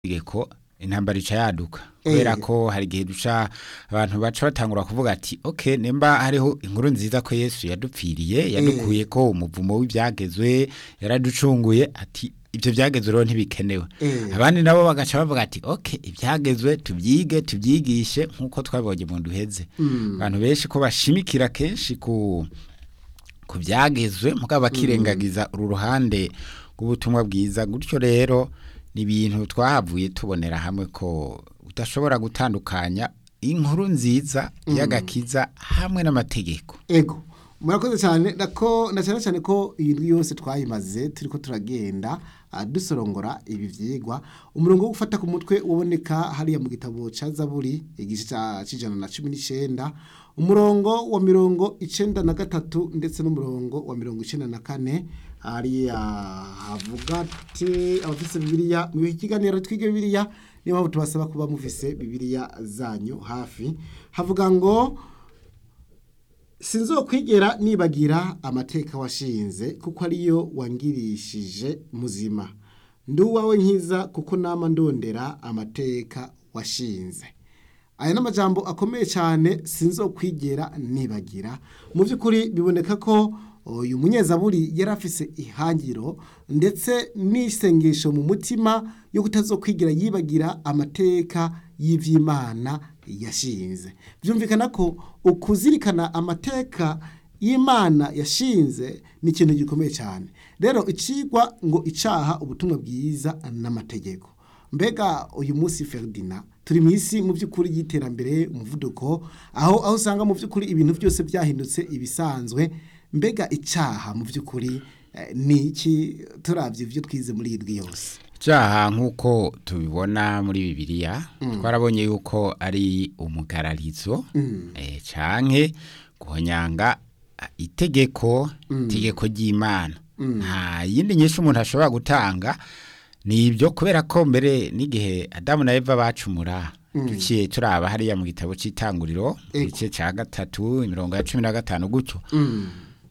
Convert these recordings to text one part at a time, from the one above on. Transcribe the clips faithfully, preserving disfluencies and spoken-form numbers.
tegeko intambara ica yaduka kubera ko hari igihe duca abantu baca batangura kuvuga ati okay nemba hariho inkuru nziza ko Yesu yadupfiriye yadukuye ko umuvumo w'ibyagezwe yaraducunguye ati ibyo byagezwe rero ntibikenewe abandi nabo bagaca bavuga ati okay ibyagezwe tubyige tubyigishe nkuko twabonye mu nduheze abantu benshi ko bashimikira kenshi ku ku byagezwe mugabo bakirengagiza uru ruhande rw'ubutumwa bwiza gutyo rero ni ibintu twahavuye tubonera hamwe ko udashobora gutandukanya inkuru nziza y'agakiza hamwe n'amategeko. Ego murakoze cyane nako na cyane cyane ko iyi yose twayimaze turiko turagenda uh, dusorongora ibi vyigwa umurongo wo gufata ku mutwe uboneka hariya mu gitabo ca Zaburi igice ca cijana na cumi n'icenda umurongo wa mirongo icenda na gatatu ndetse n'umurongo wa mirongo icenda na kane hariya havuga ati abafise Bibiliya mu kiganiro twige Bibiliya niyo mpamvu tubasaba kuba mufise Bibiliya zanyu hafi havuga ngo sinzokwigera nibagira amateka washinze kuko ariyo wangirishije muzima nduwawe nkiza kuko nama ndondera amateka washinze. Aya n'amajambo akomeye cyane sinzokwigera nibagira mu by'ukuri biboneka ko uyu munyezaburi yarafise ihangiro ndetse n'isengesho mu mutima yo kutazokwigira yibagira amateka y'ivy'Imana yashinze. Byumvikana ko ukuzirikana amateka y'Imana yashinze ni ikintu gikomeye cyane. Rero icigwa ngo icaha ubutumwa bwiza n'amategeko. Mbega uyu munsi Ferdinand turi mwisi mu by'ukuri y'iterambere umuvuduko aho aho usanga mu by'ukuri ibintu byose byahindutse ibisanzwe. Mbega icaha mu by'ukuri eh, ni iki turavye ivyo twize muri idwi yose? Icaha nkuko tubibona muri Bibiliya mm. twarabonye yuko ari umugararizo mm. eh canke guhonyanga itegeko mm. itegeko ry'Imana nta mm. yindi nyinshi umuntu ashobora gutanga ni ibyo kubera ko mbere n'igihe Adamu na Eva bacumura mm. duciye turaba hariya mu gitabo c'itanguriro igice ca gatatu imirongo ya cumi na gatanu gutyo mm.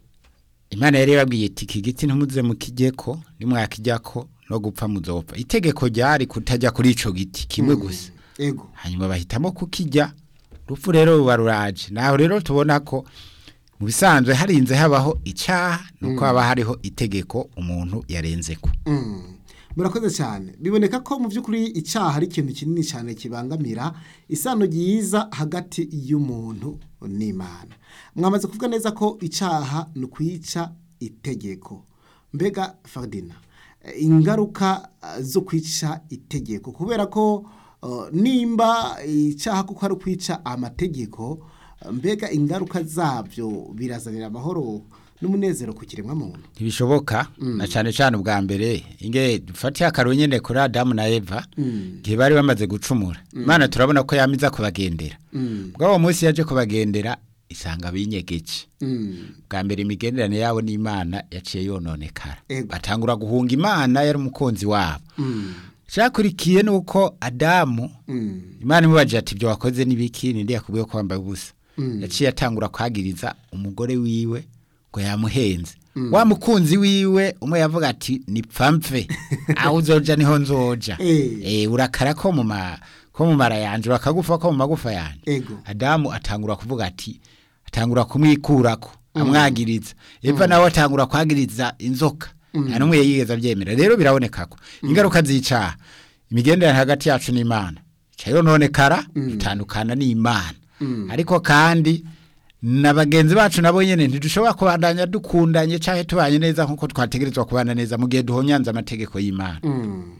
Imana yari yabwiye iti iki giti ntumuze mu kijeko nimwakijyako no gupfa muzopfa. Itegeko ryari kutajya kuri ico giti kimwe mm. gusa. Ego. Hanyuma bahitamo kukijya. Rupfu rero rubaruraje. Naho rero tubona ko mu bisanzwe harinze habaho icaha nuko mm. haba hariho itegeko umuntu yarenzeko. Mm. Murakoze cyane. Biboneka ko mu by'ukuri icaha ari ikintu kinini cyane kibangamira isano ryiza hagati y'umuntu n'Imana. Mwamaze kuvuga neza ko icaha no kwica itegeko. Mbega Ferdinand ingaruka zo kwica itegeko kubera ko uh, nimba icaha kuko ari kwica amategeko mbega ingaruka zabyo birazanira amahoro n'umunezero ku kiremwa muntu ntibishoboka mm. na cyane cyane ubwa mbere inge dufatiye akaronyene kuri Adamu na Eva mm. gihe bari bamaze gucumura mm. Imana turabona ko yamiza kubagendera mm. bwa munsi yaje kubagendera isanga binyegeje mm. bwa mbere imigenderane yabo n'Imana yaciye yononekara batangura guhunga Imana yari umukonzi wabo mm. cyakurikiye nuko Adamu mm. Imana imubaje ati byo wakoze nibiki ninde yakubwiye ko wambaye ubusa mm. yaciye atangura kwagiriza umugore wiwe ngo yamuhenze mm. wa mukunzi wiwe umwe yavuga ati nipfamve aho uzoja niho nzoja eh urakara ko mu ma ko mu mara yanje bakagufa ko mu magufa yanje Adamu atangura kuvuga ati atangura kumwikurako mm. amwagiriza Eva mm. nawe atangura kwagiriza inzoka mm. nta numwe yigeza byemera rero biraboneka ko mm. ingaruka zica imigendera hagati yacu n'Imana cyayo none kara mm. tutandukana n'Imana mm. ariko kandi nabagenzi bacu nabo nyene ntidushobora kubandanya dukundanye cyahe tubanye neza nkuko twategerezwa kubana neza mu gihe duhonyanza amategeko y'Imana mm.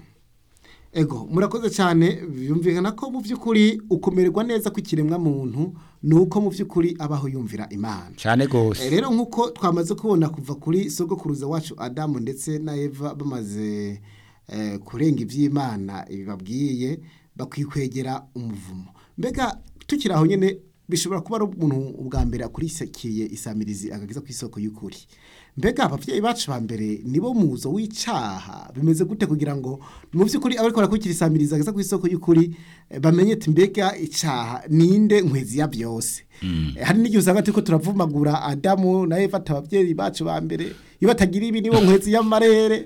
Ego murakoze cyane yumvikana ko mu by'ukuri ukomererwa neza kwikiremwa muntu nuko mu by'ukuri abaho yumvira Imana cyane gose e, rero nkuko twamaze kubona kuva kuri sogokuruza wacu Adamu ndetse na Eva bamaze eh, kurenga ivy'Imana ibibabwiye bakwikwegera umuvumo mbega tukiraho nyene bishobora kuba ari umuntu ubwa mbere akurisekiye isamirizi agagiza ku isoko y'ukuri mbega abavyeyi bacu ba mbere nibo muzo w'icaha bimeze gute kugira ngo mu by'ukuri abariko barakurikira isamirizi agagiza ku isoko y'ukuri bamenye ati mbega icaha ninde nkwezi ya byose mm. hari n'igihe usanga turiko turavumagura Adamu na Eva abavyeyi bacu ba mbere iyo batagira ibi nibo nkwezi y'amarere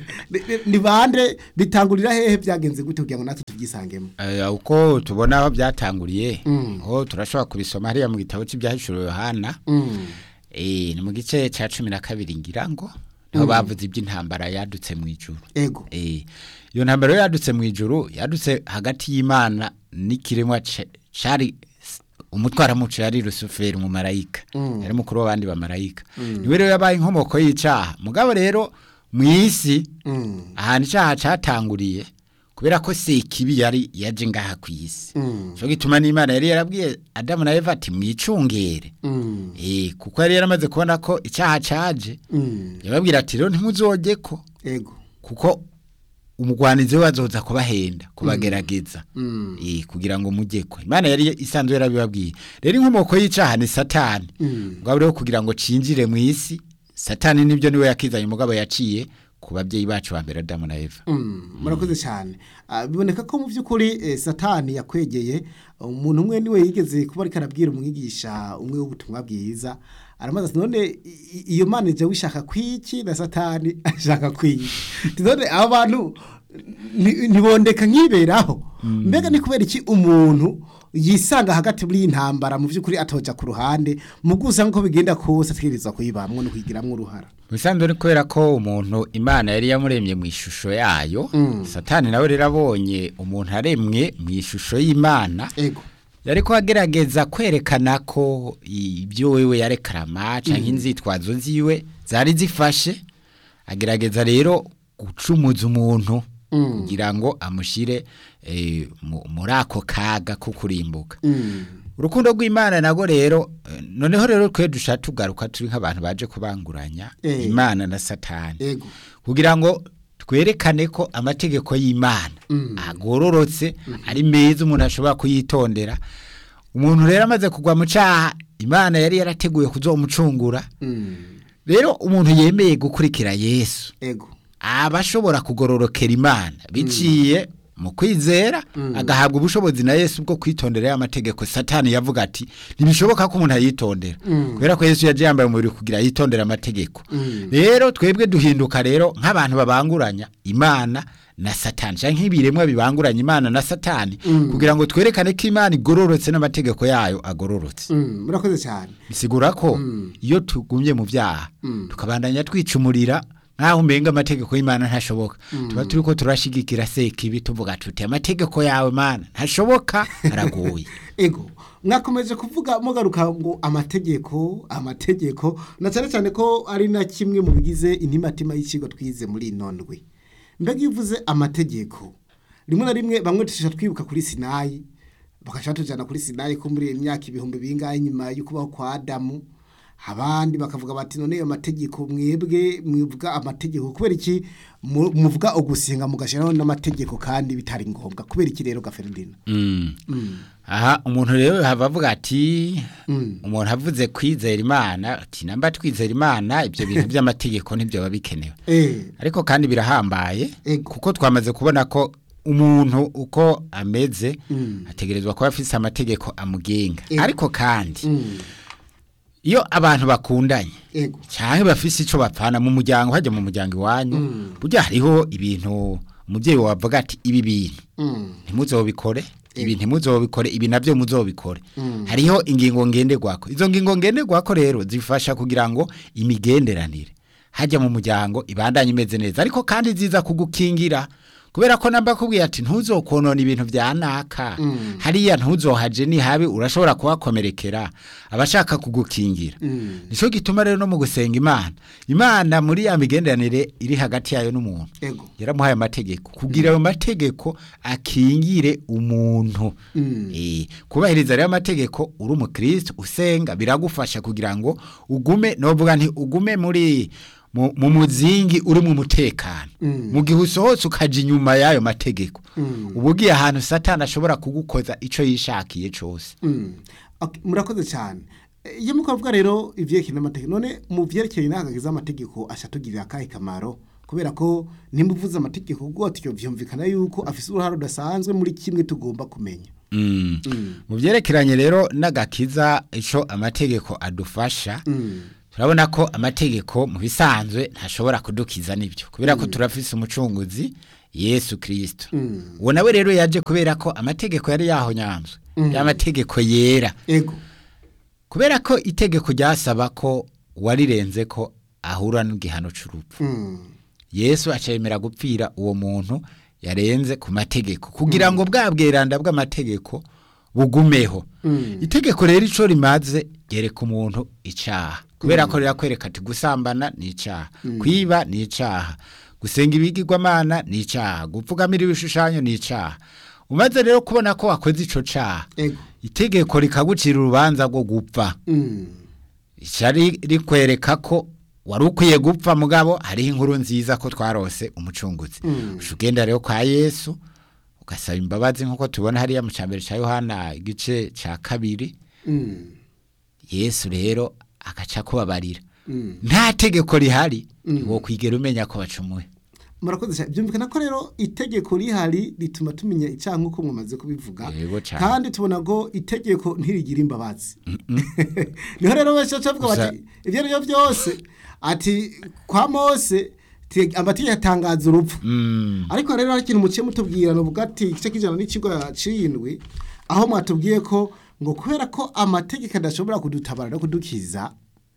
ni bande bitangurira hehe byagenze gute kugira ngo natwe tubyisangemo eh uko tubona aho byatanguriye ho turashobora kubisoma hariya mu gitabo cy'ibyahishuriwe Yohana eh ni mu gice cya cumi na kabiri ngira ngo niho bavuze iby'intambara yadutse mu ijuru ego eh iyo ntambara yadutse mu ijuru yadutse hagati y'Imana n'ikiremwa cari umutwara muco yari Rusuferi mu marayika mm. yari mukuru w'abandi ba marayika mm. niwe rero yabaye inkomoko y'icaha mugabo rero mu isi mm. ahantu icaha catanguriye kubera ko se ikibi yari yaje ngaha ku isi mm. cyo gituma n'Imana yari yarabwiye Adamu na Eva ati mwicungere mm. eh kuko yari yaramaze kubona ko icaha caje mm. yababwira ati rero ntimuzogeko ego kuko umugwanizi wazoza kubahenda kubagerageza mm. eh kugira ngo mujyeko Imana yari isanzwe yarabibabwiye rero inkomoko y'icaha ni Satani mm. ngabo rero kugira ngo cinjire mu isi Satani nibyo niwe yakizanye umugabo yaciye ku babyeyi bacu bambere Adamu na Eva murakoze mm. cyane uh, biboneka ko mu by'ukuri eh, Satani yakwegeye umuntu umwe niwe yigeze kuba ari karabwira umwigisha umwe w'ubutumwa bwiza aramaze none iyo manager wishaka kwiki na Satani ashaka kwiki none abantu nibondeka nkiberaho mm. mbega ni kubera iki umuntu yisanga hagati muri intambara mu by'ukuri atoja ku ruhande mu gusa nko bigenda kose atwirizwa kuyibamwe no kwigiramwe uruhara bisanzwe ni kubera ko umuntu Imana yari yamuremye mu ishusho yayo mm. Satani nawe rero abonye umuntu aremwe mu ishusho y'Imana ego yari ko agerageza kwerekana ko ibyo wewe yarekarama canke mm. inzitwazo ziwe zari zifashe agerageza rero gucumuza umuntu mm. kugira ngo amushire eh, muri ako kaga ko kurimbuka mm. urukundo rw'Imana nago rero noneho rero twe dusha tugaruka turi nk'abantu baje kubanguranya e. Imana na Satani ego kugira ngo twerekane ko amategeko y'Imana mm. agororotse mm. ari meza umuntu ashobora kuyitondera umuntu rero amaze kugwa mu caha Imana yari yarateguye kuzomucungura mm. rero umuntu yemeye gukurikira Yesu ego abashobora kugororokera Imana biciye mm. mu kwizera mm. agahabwa ubushobozi na Yesu bwo kwitondera y'amategeko Satani yavuga ati ntibishoboka ko umuntu ayitondera mm. kubera ko Yesu yaje yambaye umubiri kugira yitondera amategeko mm. rero twebwe duhinduka rero nk'abantu babanguranya Imana na Satani canke ibiremwa bibanguranya Imana na Satani mm. kugira ngo twerekane ko Imana igororotse n'amategeko yayo agororotse murakoze mm. cyane bisigura ko mm. iyo tugumye mu byaha mm. tukabandanya twicumurira nkaho mbenga amategeko y'Imana ntashoboka mm. tuba turiko turashigikira sekibi tuvuga tuti amategeko yawe Mana ntashoboka aragoye ego mwakomeje kuvuga mugaruka ngo amategeko amategeko na cyane cyane ko ari na kimwe mu bigize intimatima y'ikigo twize muri inondwe mbega ivuze amategeko rimwe na rimwe bamwe tusha twibuka kuri Sinayi bakashaka tujana kuri Sinayi ko muri imyaka ibihumbi bingahe nyuma y'ukubaho kwa Adamu abandi bakavuga bati none yo mategeko mwebwe mwivuga amategeko kubera iki muvuga ugusenga mugashiraho n'amategeko kandi bitari ngombwa kubera iki rero Gaferdina mm. mm. aha umuntu rero havavuga ati mm. umuntu avuze kwizera Imana ati namba twizera Imana ibyo bintu by'amategeko nibyo babikenewe eh ariko kandi birahambaye e kuko twamaze kubona ko umuntu uko ameze mm. ategerezwa kuba afise amategeko amugenga e ariko kandi mm. iyo abantu bakundanye ego cyane bafise ico bapfana mu muryango hajya mu muryango iwanyu mm. burya hariho ibintu umuvyeyi wavuga ati ibi bintu mm. ntimuzobikore ibi ntimuzobikore ibi navyo muzobikore mm. hariho ingingo ngenderwako izo ngingo ngenderwako rero zifasha kugira ngo imigenderanire hajya mu muryango ibandanye imeze neza ariko kandi ziza kugukingira kubera ko namba kubwiye ati ntuzokonona ibintu bya naka mm. hariya ntuzohaje ni habi urashobora kubakomerekera abashaka kugukingira mm. nico gituma rero no mu gusenga Imana Imana muri ya migenderanire iri hagati yayo n'umuntu yaramuhaye amategeko kugira ayo mm. mategeko akingire umuntu mm. eh kubahiriza rero amategeko uri umukristo usenga biragufasha kugira ngo ugume novuga nti ugume muri mu muzingi uri mu mutekano mm. mu gihe usohotse ukaje inyuma yayo mategeko mm. ubugiye ahantu Satani ashobora kugukoza ico yishakiye cose mm. okay, murakoze cyane iyo mukavuga rero ivyerekeye n'amategeko none mu vyerekeye n'ahagagiza amategeko ashatugirira akahe kamaro kubera ko nimbuvuza amategeko gotyo vyumvikana yuko afise uruharo rudasanzwe muri kimwe tugomba kumenya mm. mm. mu vyerekeranye rero n'agakiza ico amategeko adufasha mm. turabona ko amategeko mu bisanzwe ntashobora kudukiza n'ibyo kubera ko turafise umucunguzi Yesu Kristo uwo nawe rero yaje kubera ko amategeko yari yahonyanzwe ya mategeko yera ego kubera ko itegeko ryasaba ko warirenze ko ahura n'igihano c'urupfu Yesu acemera gupfira uwo muntu yarenze ku mategeko kugira ngo bwabweranda bw'amategeko bugumeho itegeko rero ico rimaze gereka umuntu icaha kubera ko rirakwereka ati gusambana ni icaha kwiba ni icaha gusenga ibigirwamana ni icaha gupfugamira ibishushanyo ni icaha umaze rero kubona ko wakoze ico caha itegeko rikagucira urubanza rwo gupfa icari rikwereka ko wari ukwiye gupfa mugabo hariho inkuru nziza ko twarose umucunguzi ugenda rero kwa Yesu ugasaba imbabazi nkuko tubona hariya mu cambere ca Yohana igice ca kabiri Yesu rero agaca kubabarira nta tegeko rihari wo kwigera umenya ko bacumuye murakoze cyane byumvikana ko rero itegeko rihari rituma tumenya icyaha nkuko mwamaze kubivuga kandi tubona ngo itegeko ntirigira imbabazi niho rero wese acavuga bati ibyo ryo byose ati kwa Mose amategeko yatangaza urupfu ariko rero hari ikintu muciye mutubwira no bugati igice kijana n'ikigo cindwi aho mwatubwiye ko ngo kubera ko amategeko adashobora kudutabara no kudukiza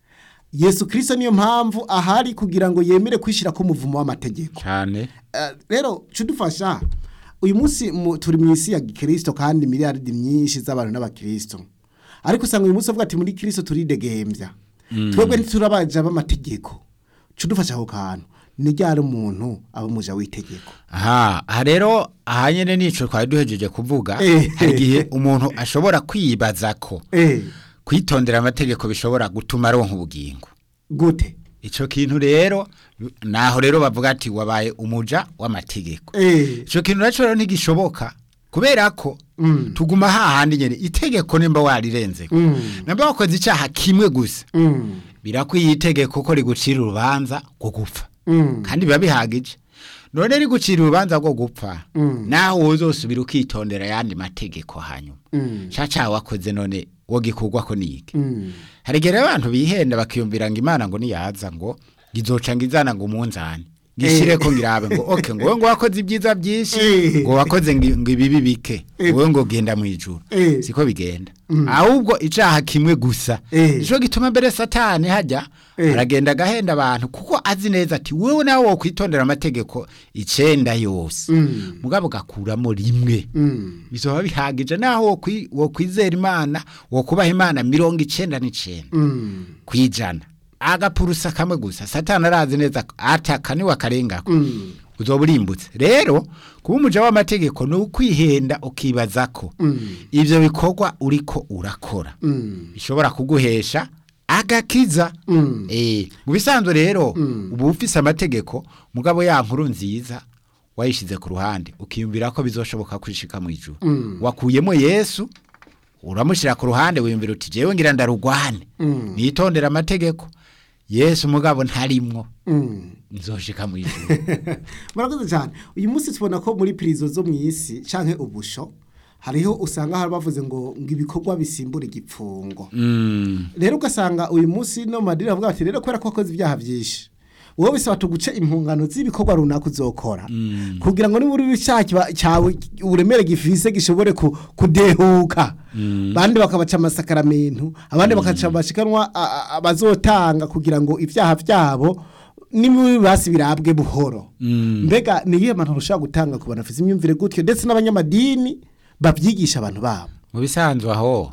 Yesu Kristo niyo mpamvu ahari kugira ngo yemere kwishira ko umuvumo w'amategeko cyane rero cudufasha uyu munsi turi mu isi ya Kristo kandi miliyaridi myinshi z'abantu n'abakristo ariko usanga uyu munsi avuga ati muri Kristo turidegembya twebwe ntiturabaje b'amategeko cudufasha aho kantu ni ryari umuntu aba muja w'itegeko aha aha rero ahanyene nico twari duhejeje kuvuga hari gihe umuntu ashobora kwibaza ko kwitondera amategeko bishobora gutuma aronka ubugingo gute ico kintu rero naho rero bavuga ati wabaye umuja w'amategeko ico kintu naco rero ntigishoboka kubera ko mm. tuguma hahandi nyene itegeko nimba warirenze mm. namba wakoze icyaha kimwe gusa mm. birakwiye itegeko ko rigucira urubanza rwo gupfa mm. kandi biba bihagije none rigucira urubanza rwo gupfa mm. naho wozosubira ukitondera yandi mategeko hanyuma mm. caca wakoze none wogikurwa ko niki mm. harigere abantu bihenda bakiyumvira ngo Imana ngo niyaza ngo gizoca ngizana ngo umunzane gishire ko ngirabe ngo okay ngo ngo wakoze ibyiza byinshi ngo wakoze ngo ibibi bike ngo ngo genda mu ijuru siko bigenda ahubwo icaha kimwe gusa ico gituma mbere satani hajya aragenda gahenda abantu kuko azi neza ati wewe nawe wo kwitondera amategeko icenda yose mugabo gakuramo rimwe bizoba bihagije naho wo kwizera Imana wo kubaha Imana mirongo icenda n'icenda kwijana agapurusa kamwe gusa satani arazi neza ataka ni wakarengako mm. uzoburimbutse rero kuba umuja w'amategeko no kwihenda ukibazako mm. ivyo bikorwa uriko urakora mm. bishobora kuguhesha agakiza mm. eh mu bisanzwe rero mm. ubu ufise amategeko mugabo ya nkuru nziza wayishize ku ruhande ukiyumvira ko bizoshoboka kwishika mu ijuru mm. wakuyemo Yesu uramushira ku ruhande wiyumvira uti jewe ngira ndarugwane mm. nitondera amategeko Yesu mugabo ntarimwo mm. nzoshika mu ijuru murakoze cyane uyu munsi tubona ko muri prison zo mu isi canke ubusho hariho usanga hari bavuze ngo ngibikorwa bisimbura igipfungo mm. rero ugasanga uyu munsi no madira avuga ati rero kwera ko akoze ibyaha byinshi wowe bisaba tuguce impungano z'ibikorwa runaka uzokora mm. kugira ngo niburi bishaki cyawe uremere gifise gishobore ku, kudehuka mm. bandi bakabaca amasakaramentu abandi mm. bakaca bashikanwa abazotanga kugira ngo ivyaha vyabo nimwe basi birabwe buhoro mm. mbega niye abantu rushaka gutanga kubana afise imyumvire gutyo ndetse n'abanyamadini babyigisha abantu babo mu bisanzwe aho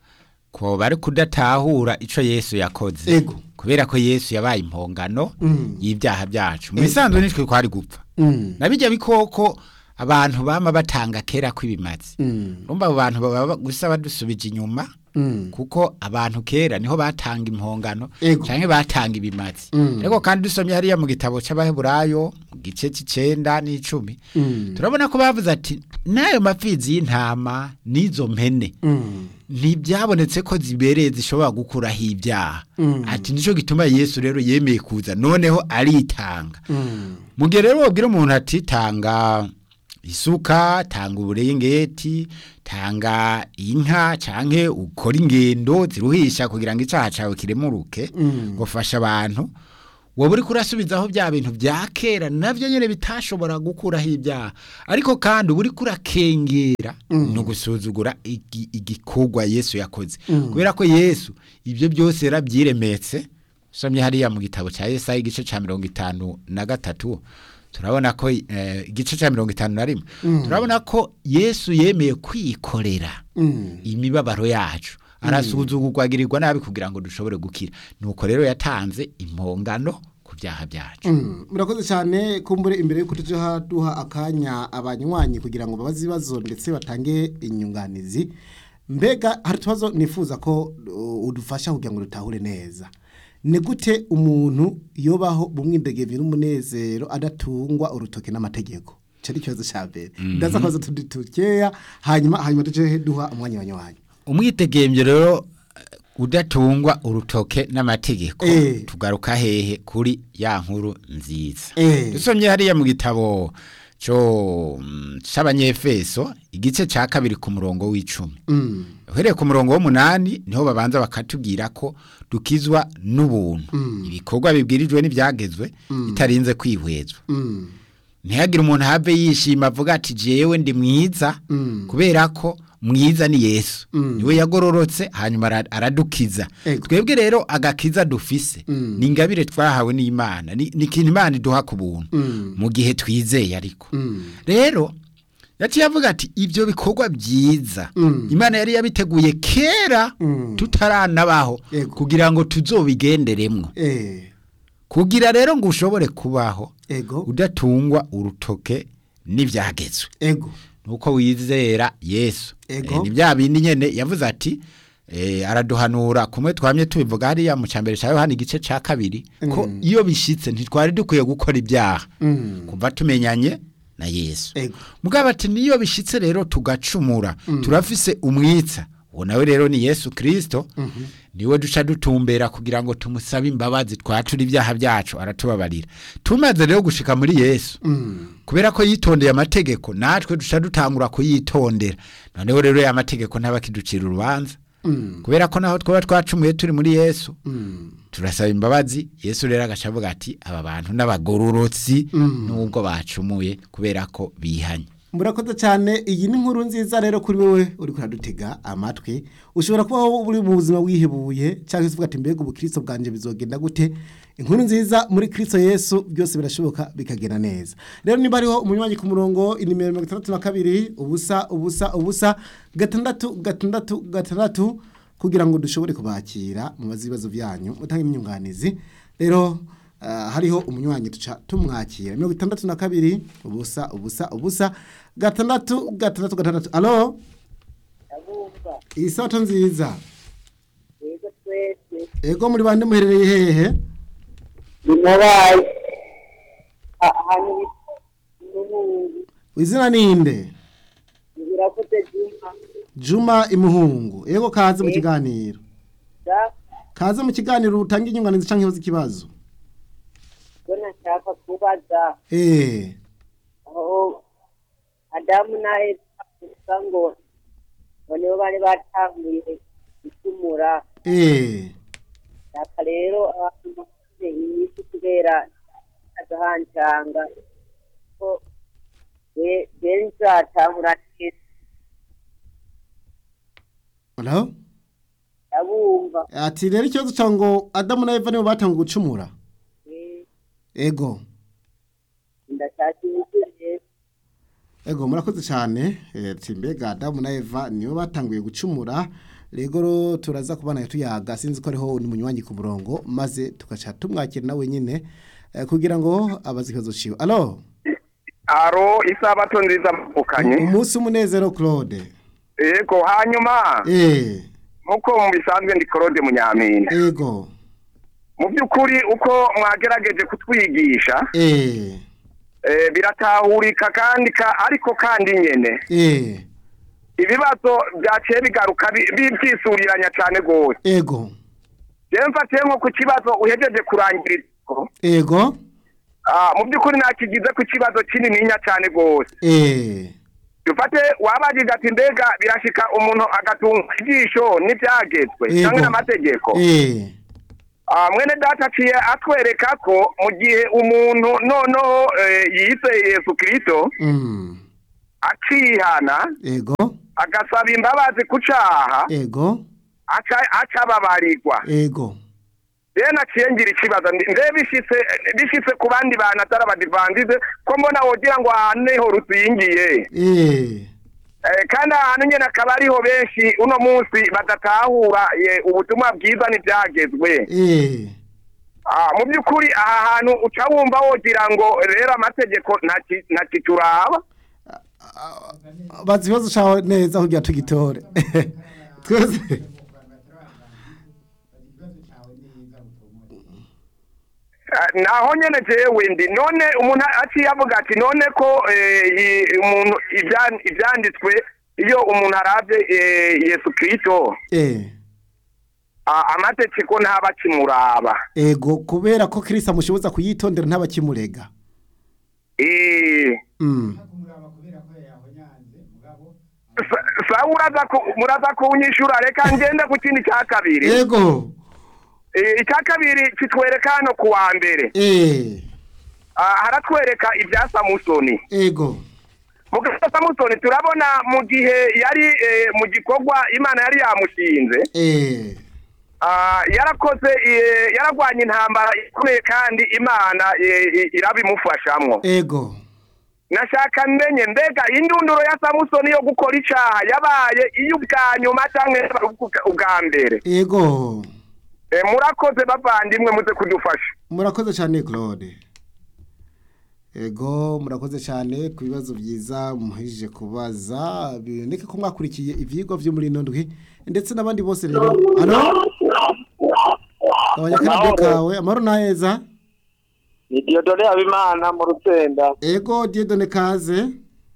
ko bari kudatahura ico Yesu yakoze ego kubera ko Yesu yabaye impongano mm. y'ibyaha byacu mu bisanzwe nitwe ko ari gupfa mm. nabijya bikoko abantu bama batanga kera kwibimazi urumva mm. abantu baba gusa badusubije inyuma mm. kuko abantu kera niho batanga impongano canke batanga ibimazi mm. ariko kandi dusomye hariya mu gitabo c'abaheburayo mu gice c'icenda n'icumi mm. turabona ko bavuze ati nayo mafizi y'intama nizo mpene mm. ntibyabonetse ko zibereye zishobora gukura hibyaha mm. ati nico gituma Yesu rero yemeye kuza noneho aritanga mm. mugihe rero wabwira umuntu ati tanga isuka tanga uburengeti tanga inka canke ukora ingendo ziruhisha kugira ngo icaha cawe kiremuruke ngo fasha abantu wowe uri kurasubizaho bya bintu bya kera navyo nyene bitashobora gukuraho ibyaha ariko kandi uri kurakengera no gusuzugura igikorwa Yesu yakoze kubera ko Yesu ibyo byose yarabyiremetse somye hariya mu gitabo cya Yesaya igice ca mirongo itanu na gatatu turabona ko igice ca mirongo itanu na rimwe turabona ko Yesu yemeye kwikorera imibabaro yacu arasuzugurwagirirwa nabi kugira ngo dushobore gukira nuko rero yatanze impongano ku byaha byacu murakoze cyane kumbure imbere yuko tuje duha akanya abanywanyi kugira ngo babaze ibibazo ndetse batange inyunganizi mbega hari tubazo nifuza ko udufasha kugira ngo dutahure neza ni gute umuntu yobaho mu mwindegevye n'umunezero adatungwa urutoke n'amategeko cari kibazo cya mbere ndaza kwaza tuditukeya hanyuma hanyuma tuje duha umwanya wanywanyi umwitegembye rero udatungwa urutoke n'amategeko e. tugaruka hehe kuri ya nkuru nziza e. dusomye hariya mu gitabo cyo c'abanyefeso igice ca kabiri ku murongo w'icumi mm. uhereye ku murongo w'umunani niho babanza bakatubwira ko dukizwa n'ubuntu mm. ibikorwa bibwirijwe n'ibyagezwe mm. bitarinze kwihwezwa mm. ntihagire umuntu have yishima avuga ati jewe ndi mwiza mm. kubera ko mwiza ni Yesu mm. niwe yagororotse hanyuma aradukiza twebwe rero agakiza dufise mm. ni ingabire twahawe n'Imana ni ikintu Imana iduha ku buntu mm. mu gihe twizeye ariko mm. rero yaciye avuga ati ibyo bikorwa byiza mm. Imana yari yabiteguye kera mm. tutaranabaho kugira ngo tuzobigenderemwo eh. kugira rero ngo ushobore kubaho ego udatungwa urutoke n'ivyagezwe ego nuko wizera Yesu e, ni bya bindi nyene yavuze ati eh araduhanura kumwe twamye tubivuga hariya mu cambere cyayo handi gice ca kabiri mm. ko iyo bishitse ntitwari dukwiye gukora ibyaha mm. kuva tumenyanye na Yesu ego mugabo ati niyo bishitse rero tugacumura mm. turafise umwitsa uwo nawe rero ni Yesu Kristo mm -hmm. niwe duca dutumbera kugira ngo tumusabe imbabazi twatura ibyaha byacu aratubabarira tumaze rero gushika muri Yesu mm. kubera ko yitondeye amategeko natwe duca dutangura kuyitondera noneho rero ya mategeko ntabakiducira urubanza mm. kubera ko naho twaba twacumuye turi muri Yesu mm. turasaba imbabazi Yesu rero agacavuga ati aba bantu n'abagororotsi mm. nubwo bacumuye kubera ko bihanye murakoze cyane iyi ni nkuru nziza rero kuri wewe uri kuradutega amatwi ushobora kuba uri mu buzima wihebuye cyangwa se uvuga ati mbega ubukristo bwanje bizogenda gute inkuru nziza muri Kristo Yesu byose birashoboka bikagenda neza rero niba ariho umunywanyi ku murongo inimero mirongo itandatu na kabiri ubusa ubusa ubusa gatandatu gatandatu gatandatu kugira ngo dushobore kubakira mu bazibazo byanyu mutange imyunganizi rero Uh, hariho umunywanyi tuca tumwakira mirongo itandatu na kabiri ubusa ubusa ubusa gatandatu gatandatu gatandatu alo abumva isato nziza yego twese ego muri bande muherereye hehe binabaye ahantu imuhungu izina ninde birakoze Juma Juma imuhungu ego kaze mu kiganiro da kaze mu kiganiro utanga inyunganizi canke ikibazo kibazo Bona nshaka kubaza eh aho Adamu na Eva ngo bane bari batanguye gucumura eh aka rero abantu bafite inyishu kubera agahancanga ko we benza atahura Hello abumva ati rero ikibazo cyango Adamu na Eva nibo batanguye gucumura ego ndashakishije ego murakoze cyane timbega Adamu na Eva nibo batanguye gucumura rego turaza kubana tuyaga sinzi ko ariho ni munywanyi ku murongo maze tugaca tumwakira nawe nyine kugira ngo abazikibazo ciwe allo aro isabato nziza mukanye umunsi umunezero Claude ego hanyuma eh muko mu bisanzwe ndi Claude Munyampinda ego mu byukuri uko mwagerageje kutwigisha eh eh biratahurika kandi ka ariko kandi nyene eh ibibazo byaciye bigaruka bibyisuriranya cyane gose ego je mfatiye nko ku kibazo uhejeje kurangirira ego ah mu byukuri nakigize ku kibazo kinininya cyane gose eh dufate wabagize ati mbega birashika umuntu agatunga ijisho n'ibyagezwe cyangwa n'amategeko eh ah mwene data ciye atwereka ko mu gihe umuntu noneho yise Yesu Kristo mm akihana ego agasaba imbabazi kucaha ego aca aca babarirwa ego rero naciye ngira ikibazo nde bishitse bishitse ku bandi bantu atarabadivandize ko mbona wogira ngo ahaneho rusiyingiye eh kandi ahantu nyene akaba ariho benshi uno munsi badatahura ubutumwa bwiza n'ibyagezwe eh ah mu byukuri aha hantu uca wumva wogira ngo rero amategeko ntakituraba bazi bazo chawe neza kugira tugitore twese naho nyene jewe ndi none umuntu aciye avuga ati none ko umuntu ibyanditswe iyo umuntu aravye Yesu Kristo eh amategeko ntabakimuraba ego kubera ko Kristo amushoboza kuyitondera ntabakimurega eh mm sa uraza ku muraza kunyishura reka ngende ku kindi cya kabiri ego eh icya kabiri kitwereka hano ku wa mbere eh ah haratwereka ibya Samusoni ego mugasa Samusoni turabona mu gihe yari mu gikorwa Imana yari yamushinze eh ah yarakoze yaragwanye intambara ikomeye kandi Imana irabimufashamwo ego nashaka menye mbega indunduro ya Samusoni yo gukora icaha yabaye iyo ubwanyuma cyangwa ubwa mbere ego eh murakoze bavandimwe muze kudufasha murakoze cyane Claude ego murakoze cyane ku bibazo byiza muhije kubaza biboneke ko mwakurikiye ivyigwa byo muri nondwi ndetse nabandi bose rero hano abanyakana kawe amaro naheza ni Diodone Habimana mu Rusenda ego Diodone kaze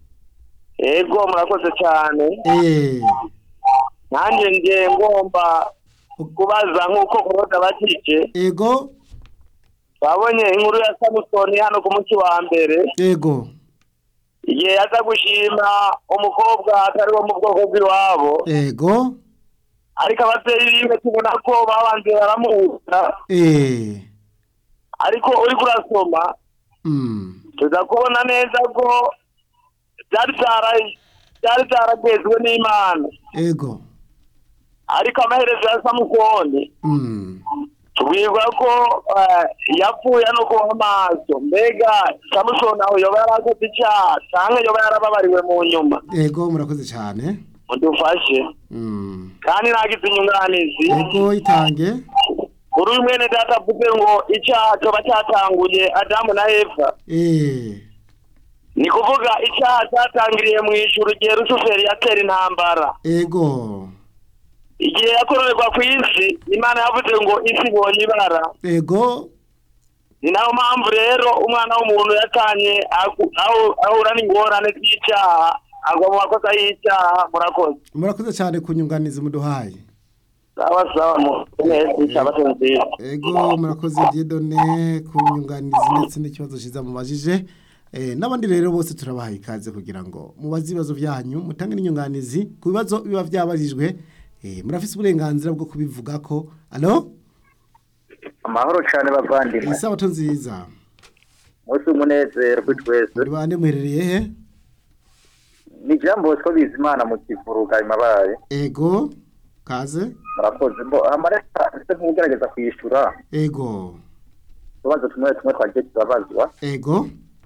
ego murakoze cyane eh nanjye ngiye ngomba kubaza nkuko kuroda bakije ego babonye inkuru ya Samusoni hano ku munsi wa mbere ego igihe yaza gushima umukobwa atari wo mu bwoko bw'iwabo ego ariko abavyeyi biwe tubona ko babanze baramuhuza eh ariko uri kurasoma mm tuza kubona neza ko byari byaraye byari byaragezwe n'Imana ego ariko amaherezo ya Samusoni mm tubwirwa ko yapfuye no kuba amaso mbega Samusoni aho yoba yarakoze icyaha cyangwa yoba yarababariwe mu nyuma ego murakoze cyane mudufashe mm kandi nagize inyunganizi ego itange kuri uyu mwene data avuze ngo icyaha coba cyatanguye Adamu na Eva eh ni kuvuga icyaha cyatangiriye mu ijuru igihe Rusuferi yatera intambara ego igihe yakorerwa ku isi Imana yavuze ngo isi ibonye ibara ego ni nayo mpamvu rero umwana w'umuntu yatanye ahura n'ingorane z'icyaha agwa mu makosa y'icyaha murakoze murakoze cyane kunyunganiza muduhaye sawa sawa mwese cyabatonze ego murakoze Diodone kunyunganiza ndetse n'ikibazo cyiza mubajije eh nabandi rero bose turabahaye ikaze kugira ngo mubaze ibibazo byanyu mutange n'inyunganizi ku bibazo biba byabajijwe eh murafise uburenganzira bwo kubivuga ko allo amahoro cyane bavandimwe isabato nziza musi umunezero kwitwese muri bande muherereye he ni jambo so bizimana mu kivuruga imabaye ego kaze murakoze mbo amareka se kugerageza kwishura ego tubazo tumwe tumwe twagiye tubazwa ego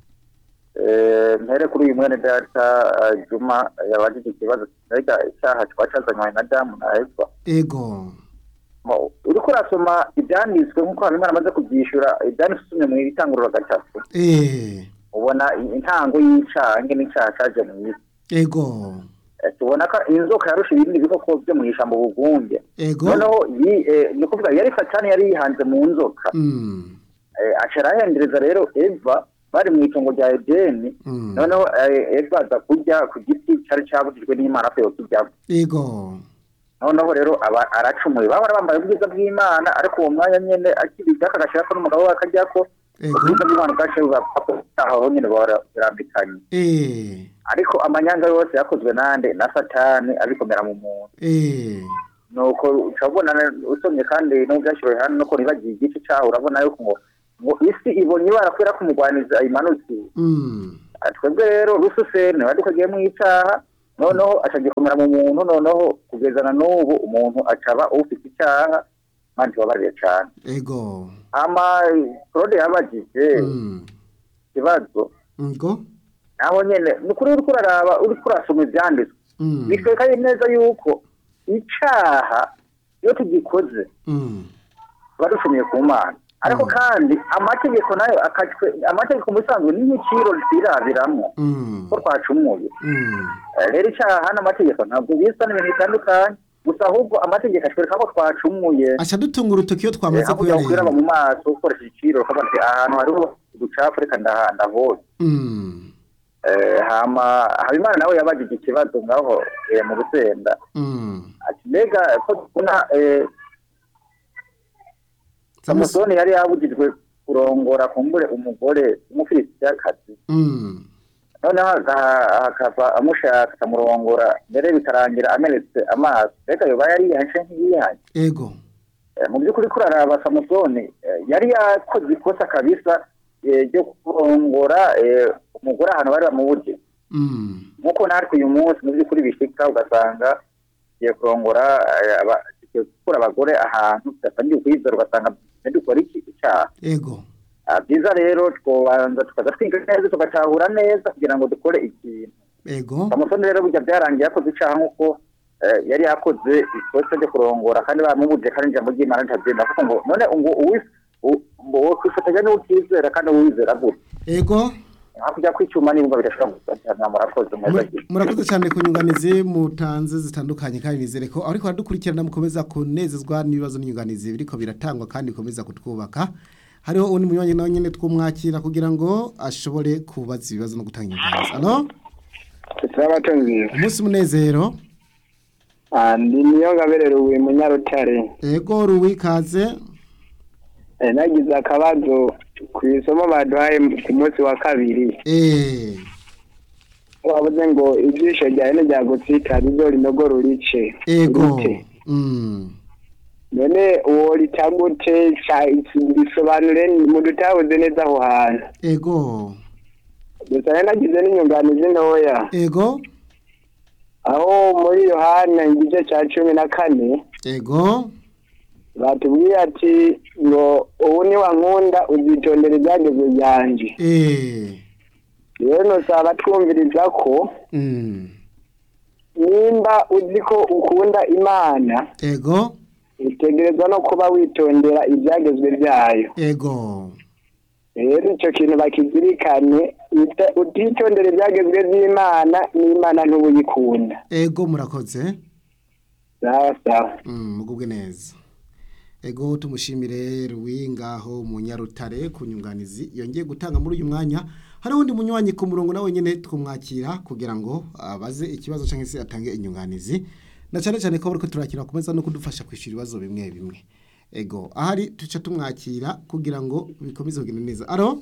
eh mpere kuri uyu mwene data Juma yabajije ikibazo cyega icyaha twacazanywe na Adamu na Eva ego mo uri kurasoma ibyanditswe nkuko Imana amaze kubyishura ibyanditswe mu itanguriro gatatu eh ubona intango y'icyaha nge n'icyaha cyaje mu isi ego tubona ko inzoka yarusha ibindi bikoko byo mu ishambo bugunge ego noneho ni kuvuga yari Satani yari yihanze mu nzoka mm eh acarahendereza rero Eva bari mu itongo rya Edeni noneho Eva aza kurya ku giti cyari cyabujijwe n'Imana ko yokijya ego noneho rero aba aracumuye baba bambaye ubwiza bw'Imana ariko uwo mwanya nyene akibijya akagashira ko n'umugabo akajya ko Ego. ubwiza bw'Imana bwaciye bugapfa aho nyine barambikanye Eh. ariko amanyanga yose yakozwe nande na satani abikomera mu muntu Eh. nuko ucabona usomye kandi n'ubyashyiriwe hano nuko nibagiye igice cyaho urabona yuko ngo ngo isi ibonye barakwira kumugwaniza imanutse Mm. twebwe rero rususene wadukagiye mu icyaha noneho acagikomera mu muntu noneho kugezana n'ubu umuntu acaba ufite icyaha manje wabariye cyane Ego. ama Claude yabagije Mm. ikibazo Ngo. naho nyene nukuri uri kuraraba uri kurasoma ivyanditswe Mm. bikwereka neza yuko icaha iyo tugikoze Mm. badushimiye ku Mana ariko kandi amategeko nayo akatwe amategeko musanzwe n'igiciro zirabiramwo Mm. ko twacumuye Mm. Eh, rero icaha n'amategeko ntabwo bisa n'ibintu bitandukanye gusa ahubwo amategeko ashwereka ko twacumuye Acha dutunga urutoki iyo twamaze aho kujya kwiraba kuyareba. mu maso ukoresheje iciro ukavuga ati ahantu hariho uducafu reka ndahanda hose Mm. eh hama Habimana nawe yabagije ikibazo ngaho eh, mu Rusenda Mm. ati mbega ko tubona eh Samusoni yari yabujijwe kurongora kumbure umugore umufiristiyakazi Mm. noneho akava amushaka akamurongora mbere bikarangira amenetse amaso mbega yoba yari yaje nk'iyihanye Ego. Eh, mu by'ukuri kuraraba Samusoni eh, yari yakoze ikosa kabisa eh, ryo kurongora eh, umugore ahantu bari bamubuje Mm. nkuko natwe uyu munsi mu by'ukuri bishika ugasanga giye kurongora eh, aba- giye gukura abagore ahantu tudasangiye kwizera ugasanga dukora iki icyaha Ego. Ah, byiza rero twobanza tukaza twiga neza tugatahura neza kugira ngo dukore ikintu Ego. Samusoni rero burya byarangiye yakoze icyaha nk'uko eh, yari yakoze ikosa ryo kurongora kandi bamubuje kandi ijambo ry'Imana ritabyemera kuko ngo none ngo uwis ngo kwifatanya n'utizera kandi uwizera gute Ego. hakurya kw'icyuma nibwo birashobora gusatana murakoze Mura- Murakoze cyane ku nyunganizi mutanze zitandukanye kandi nizere ko ariko aradukurikirana mukomeza kunezezwa n'ibibazo n'inyunganizi biriko biratangwa kandi bikomeza kutwubaka. Hariho undi munywanyi nawe nyene twumwakira kugira ngo ashobore kubaza ibibazo no gutanga inyunganizi. Ano? Turabatunzi. Umunsi munezero. Ah, ndi niyo gaberero uwe munyarutare. Ego ruwikaze. Eh, nagize akabazo ku isomo baduhaye ku munsi wa kabiri. Eh. Wavuze ngo ijisho ryawe ryagutsika rizo rinogora urice. Ego. Urite. Mm. None uwo ritagute bisobanure mu dutabuze neza aho hantu. Ego. Gusa nagize n'inyunganizi ntoya. Ego. Aho muri Yohana igice cya cumi na kane Ego. batubwiye ati ngo ubu ni wankunda uzitondera ibyagezwe byanjye. Eh. rero nosaba twumviriza ko Mm. nimba uzi ko ukunda Imana Ego. utegerezwa no kuba witondera ibyagezwe byayo. Ego. rero icyo kintu bakizirikane, uta- utitondera ibyagezwe by'Imana n'Imana ntubuyikunda. Ego murakoze. sawa sawa. Mm, mugubwe neza. Ego tumushimire Ruwingaho mu Nyarutare ku nyunganizi yongeye gutanga muri uyu mwanya. Hari undi munywanyi ku murongo nawe nyene twumwakira kugira ngo abaze ikibazo canke se atange inyunganizi. Na cyane cyane ko bariko turakira kumeza no kudufasha kwishura ibibazo bimwe bimwe. Ego ahari tuca tumwakira kugira ngo bikomeze kugenda neza. Aro?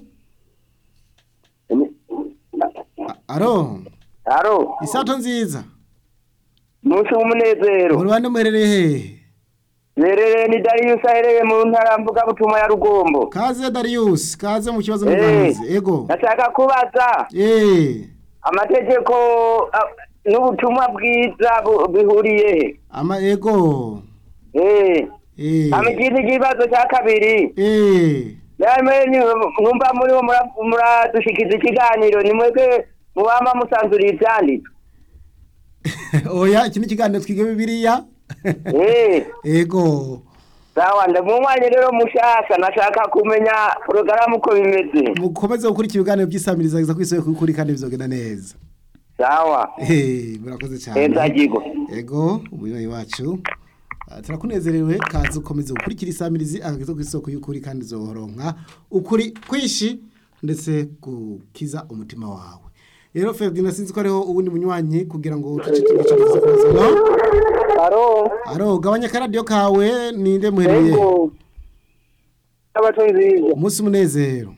A- Aro? Aro, Isato nziza. munsi w'umunezero. Mu Rwanda muherereye he? Nerere ni Darius ahereye mu ntara mvuga butuma ya Rugombo. Kaze Darius, kaze mu kibazo Eh. n'ubuvuzi. Ego. Nataka kubaza Eh. amategeko ah, n'ubutumwa bwiza bu- bihuriye he? Ama ego. Eh, Eh. amikindi kibazo cya kabiri. Eh. Yamwe ni numva muri wo mura- muradushikiza ikiganiro ni mwebwe mubamba musanzuriye ibyanditswe. Oya, iki ni ikiganiro twiga Bibiliya. Eh, Ego. sawa ndamumwanye rero mushaka nashaka kumenya porogaramu ko bimeze. Mukomeze gukurikira ibiganiro by'isamiriza giza kwisoye kuri kandi bizogenda neza. Sawa. Eh, murakoze cyane. Eza jigo. Ego, umuyobozi wacu. Uh, turakunezerewe kazi ukomeze gukurikira isamirizi agakiza kwisoko y'ukuri kandi zohoronka ukuri kwishi ndetse gukiza umutima wawe. Rero Ferdinand sinzi ko ariho ubundi munywanyi kugira ngo tucikire cyose kuza no. Aro. Aro gabanya karadio kawe ninde muhereye. Ego. Abatunzi. Umunsi munezero.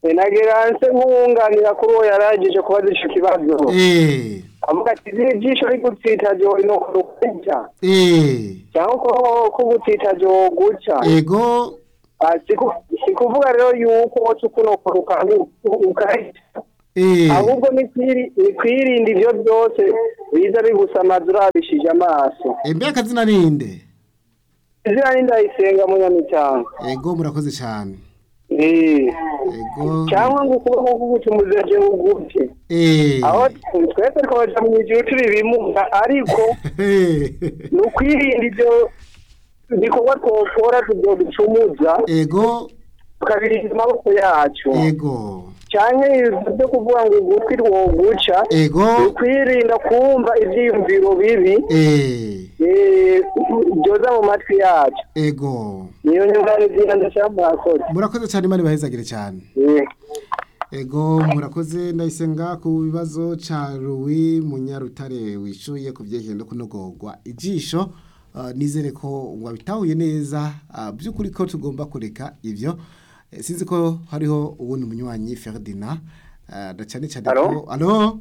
nagiranse nk'uwunganira kuri uwo yaragije kubaza ico kibazo eh avuga ati ijisho rigutsita ryo no kurukuja eh cyangwa ko kugutsita ryo guca ego sikuvuga rero yuko wocu kuno kuruka ukahita eh ahubwo ni kwirinda ivyo byose biza bigusamaza urabishije amaso embe akazina ninde izina ni Ndayisenga Munyamitanga ego murakoze cyane eh ego cyangwa ngo kuba nko gucumuzaje uguti eh aho twese twaje mu gihe turi bimuga ariko no kwirinda ivyo bikorwa twokora tujyo ducumuza ego tukabirinda amaboko yacu ego cyane byo kuvuga ngo ugutwi rwoguca ego kwirinda kumva ibyiyumviro bibi eh eh byoza mu matwi yacu ego niyo nyunganizi ndashaka murakoze cyane mari bahezagire cyane eh ego murakoze Ndayisenga ku bibazo ca Louis Munyarutare wishuye ku byegendo kunogorwa ijisho uh, nizere ko wabitahuye neza uh, byukuri ko tugomba kureka ivyo e, sinzi ko hariho ubundi munywanyi Ferdinand uh, da cyane cyane ko allo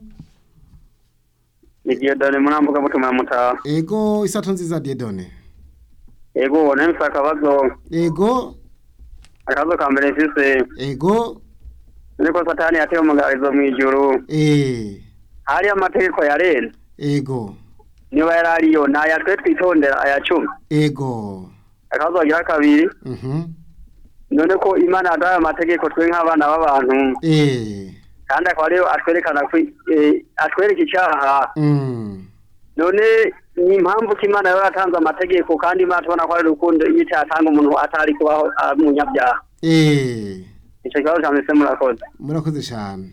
ni Diedone murambuga mutuma muta ego isato nziza Diedone ego nemfa kabazo ego akazo kambere sise ego niko satani yateye umugarizo mwijuru eh hari amategeko yarene ego niba yarariyo naya twe twitondera ayacumi ego akazo agira kabiri mhm none ko Imana adaye amategeko twe nk'abana b'abantu eh kandi akaba rero atwerekana ko atwereka icyaha mm none ni impamvu ko Imana yaratanze amategeko kandi Imana tubona ko ari urukundo iyo cyatanga umuntu atari kubaho umunyabyaha eh icyo kibazo cyamese murakoze murakoze cyane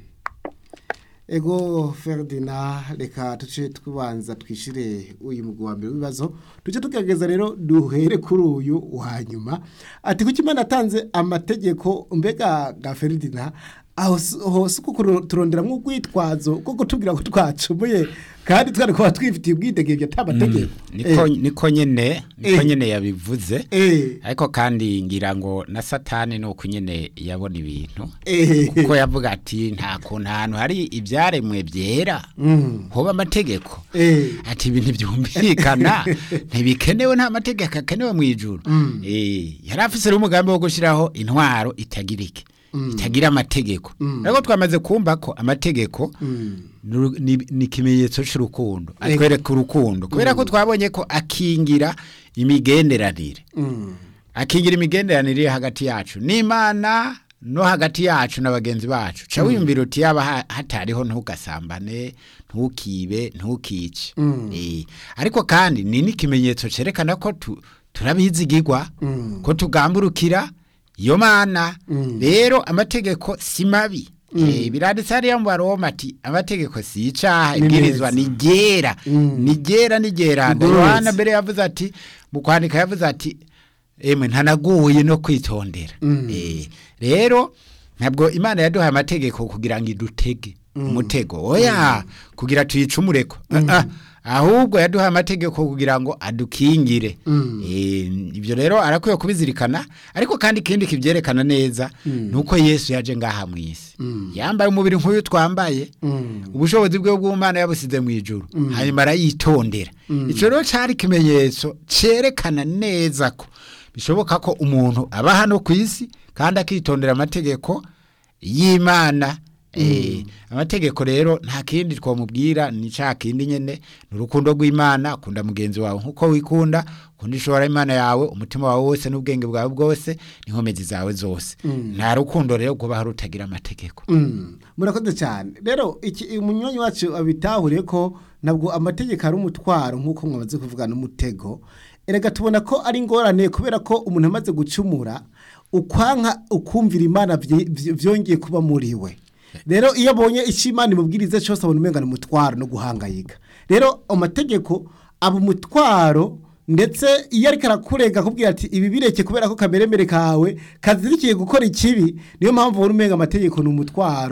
ego Ferdinand reka tuce tubanza twishire uyu mugwi wa mbere w'ibibazo tuce tugerageza rero duhere kuri uyu wa nyuma ati kuki Imana atanze amategeko mbega ga Ferdinand aho hose kuko turonderamwo urwitwazo ko kutubwira ko twacumuye kandi twari kuba twifitiye ubwidegevye atamategeko niko niko nyene niko nyene yabivuze eh ariko kandi ngira ngo na satani no kunyene yabona ibintu eh kuko yavuga ati nta kuntu hantu hari ibyaremwe byera hoba amategeko eh ati ibintu byumvikana ntibikenewe nta mategeko akenewe mu ijuru eh yarafise umugambi wo gushiraho intwaro itagirike itagira amategeko ariko twamaze kumva ko amategeko ni kimenyetso cy'urukundo atwereka urukundo kubera ko twabonye ko akingira imigenderanire akingira imigenderanire hagati yacu n'Imana no hagati yacu n'abagenzi bacu ca wiyumvira uti yaba hatariho ntugasambane ntukibe ntukice eh ariko kandi ni n'ikimenyetso cerekana ko turabizigirwa ko tugamburukira iyo Mana rero amategeko si mabi eh biranditse hariya mu Baroma ati amategeko si icaha ibwirizwa ni gera ni gera ni geranda Yohana mbere yavuze ati mu kwandika yavuze ati emwe ntanaguye no kwitondera eh rero ntabwo Imana yaduhaye amategeko kugira ngo idutege umutego oya kugira tuyicumureko ahubwo yaduhaye amategeko kugira ngo adukingire eh ibyo rero arakwiye kubizirikana ariko kandi kindi kivyerekana neza nuko Yesu yaje ngaha mu isi yambaye umubiri nk'uyu twambaye ubushobozi bwe bw'Imana yabusize mu ijuru hanyuma arayitondera ico rero cari kimenyetso cerekana neza ko bishoboka ko umuntu aba hano ku isi kandi akitondera amategeko y'Imana Eh amategeko rero nta kindi twamubwira ni ca kindi nyene n'urukundo rw'Imana kunda mugenzi wawe nkuko wikunda kundishora Imana yawe umutima wawe wose n'ubwenge bwawe bwose n'inkomezi zawe zose nta rukundo rero kuba harutagira amategeko murakoze cyane rero iki umunyonyi wacu abitahure ko nabwo amategeko ari umutwaro nkuko mwamaze kuvuga n'umutego erega tubona ko ari ngorane kubera ko umuntu amaze gucumura ukwanka ukumvira Imana vyongeye kuba muri we rero iyo bonye ishimana imubwirize cyose abona umenga n'umutwaro no guhangayika rero amategeko aba umutwaro ndetse iyo ariko arakurega kubwira ati ibi bireke kubera ko kameremere kawe kazirikiye gukora ikibi niyo mpamvu ubona umenga amategeko n'umutwaro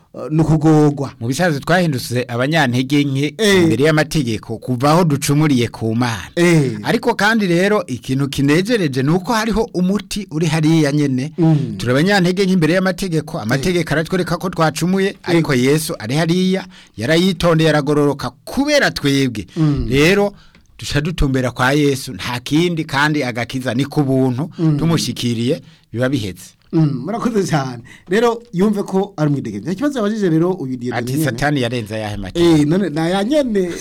nukugogwa mu bisazo twahindutse abanyantege nke Eh. imbere y'amategeko kuvaho ducumuriye ku Mana Eh. ariko kandi rero ikintu kinejereje nuko hariho umuti uri hariya nyene Mm. turi abanyantege nke imbere y'amategeko amategeko aratwereka ko twacumuye ariko Yesu ari hariya yarayitondeye aragororoka kubera twebwe rero dusha dutumbera kwa Yesu nta kindi kandi agakiza ni ku buntu tumushikiriye biba bihetse Mm, murakoze cyane rero yumve ko ari umwidegemvya ikibazo yabajije rero uyu diye ati satani yarenza yahe mategeko eh none na yanyene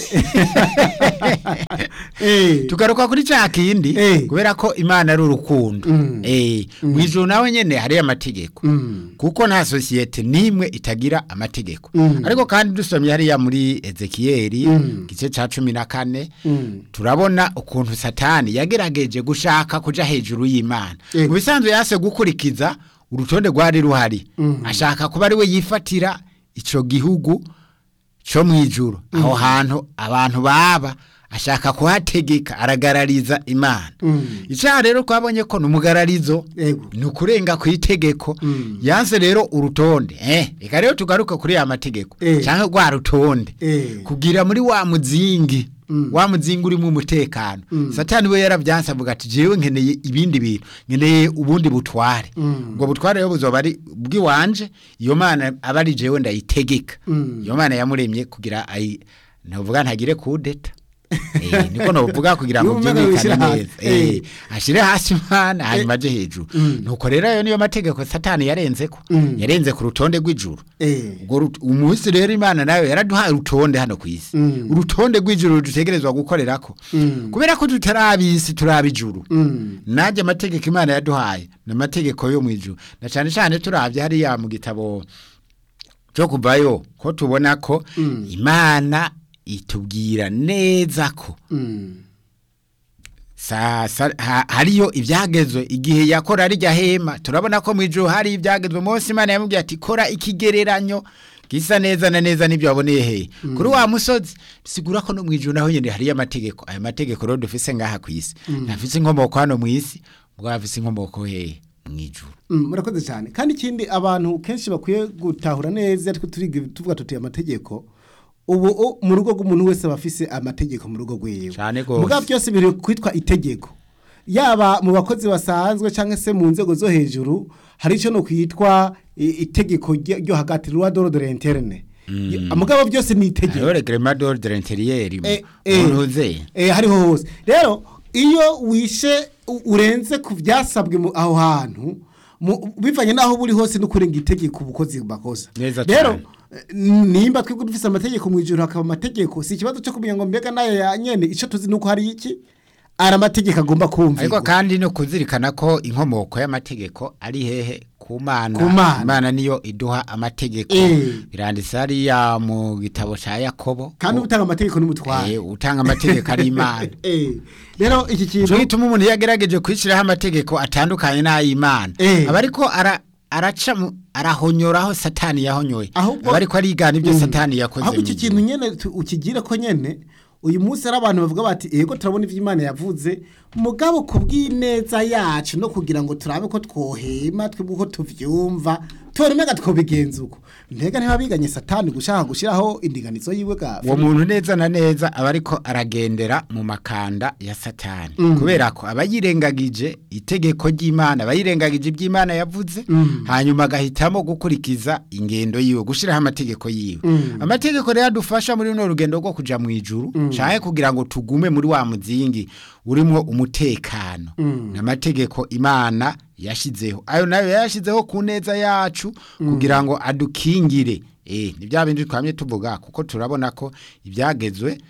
eh tugaruka kuri cya kindi Eh. kubera ko Imana ari urukundo Mm. eh mwijuru nawe nyene hari amategeko Mm. kuko nta societe nimwe itagira amategeko Mm. ariko kandi dusomye hariya muri Ezekiyeli Mm. gice ca cumi na kane Mm. turabona ukuntu satani yagerageje gushaka kuja hejuru y'Imana Yego. mu bisanzwe yase gukurikiza urutonde rwari ruhari Mm. ashaka kuba ari we yifatira ico gihugu cyo mwijuru aho hantu abantu baba ashaka kuhategeka aragarariza Imana Mm. icyaha rero twabonye ko numugararizo Yego. ni ukurenga ku itegeko Mm. yanse rero urutonde eh reka rero tugaruka kuri ya mategeko Eh. cyangwa rwa rutonde Eh. kugira muri wa muzingi Mm. wa muzingi uri mu mutekano Mm. satani we yaravyanse avuga ati jewe nkeneye ibindi bintu nkeneye ubundi butware Mm. ubwo butware rero buzoba ari bw'iwanje iyo Mana aba ari jewe ndayitegeka Mm. iyo Mana yamuremye kugira ayi navuga ntagire kudeta eh niko no vuga kugira ngo Yumva byumvikane abishira neza hasi. Eh. eh ashire hasi Imana hanyuma aje hejuru Mm. nuko rero ayo niyo mategeko satani yarenze ko Mm. yarenze ku rutonde rw'ijuru eh ubwo rut- umunsi rero Imana nayo yaraduhaye urutonde hano ku isi Mm. urutonde rw'ijuru dutegerezwa gukorerako Mm. kubera ko tutarabisi turabijuru Mm. naje amategeko Imana yaduhaye na mategeko yo mu ijuru na cyane cyane turavye hariya mu gitabo cyo kuvayo ko tubona ko Mm. Imana itubwira neza ko Mm. sa, sa ha, hariyo ibyagezwe igihe yakora ari hema turabona ko mu ijuru hari ibyagezwe Mose Imana yamubwiye ati kora ikigereranyo gisa neza na neza nibyo waboneye he mm. kuri wa musozi bisigura ko no mu ijuru naho nyene hari amategeko ayo mategeko rero dufise ngaha ku isi mm. nafise inkomoko hano mu isi bwo afise inkomoko he mu ijuru Mm, murakoze cyane kandi ikindi abantu kenshi bakwiye gutahura neza ariko turi tuvuga tuti amategeko ubu o- mu rugo rw'umuntu wese abafise amategeko mu rugo rwiwe Cane gose. mugabo byose biri kwitwa itegeko yaba mu bakozi basanzwe cyangwa se mu nzego zo hejuru hari icyo no kwitwa i- itegeko ryo ryo hagati loi d'ordre interne mm. mugabo byose ni itegeko ayo reglement d'ordre intérieur Eh, eh. uruze eh hariho hose rero iyo wishe u- urenze ku byasabwe mu- aho hantu mu- bivanye naho buri hose no kurenga itegeko ubukozi bakoza Neza rero cyane. eh, nimba twebwe dufise amategeko mu ijuru hakaba amategeko si ikibazo cyo kumenya ngo mbega nayo ya nyene ico tuzi nuko hari iki ari amategeko agomba ariko kumvikwa kandi no kuzirikana ko inkomoko y'amategeko ari hehe ku Mana Ku Mana. Imana niyo iduha amategeko Eh. biranditse hariya mu gitabo ca Yakobo kandi utanga amategeko n'umutware eh utanga amategeko ari Imana eh rero iki kintu cyo gituma umuntu yagerageje kwishiraho amategeko atandukanye n'ay'Imana Eh. aba ariko ara araca mu- arahonyoraho satani yahonyoye Ahubwo- aba ariko arigana ibyo Mm. satani yakoze ahubwo iki mu kintu ijuru. nyene tu- ukigira ko nyene uyu munsi ari abantu bavuga bati ego turabona ivyo Imana yavuze mugabo kubw'ineza yacu no kugira ngo turabe ko twohema twebwe uko tuvyumva toremega twobigenza uko mbega ntibabiganye satani gushaka gushiraho indinganizo yiwe ga uwo muntu neza na neza aba ariko aragendera mu makanda ya satani kubera ko aba yirengagije itegeko ry'Imana aba yirengagije iby'Imana yavuze hanyuma agahitamo gukurikiza ingendo yiwe gushiraho amategeko yiwe amategeko rero adufasha muri runo rugendo rwo kuja mu ijuru canke kugira ngo tugume muri wa muzingi urimo umutekano n'amategeko Imana yashizeho ayo nayo yashizeho ku neza yacu kugira ngo adukingire eh ni bya bindi twamye tuvuga kuko turabona ko ibyagezwe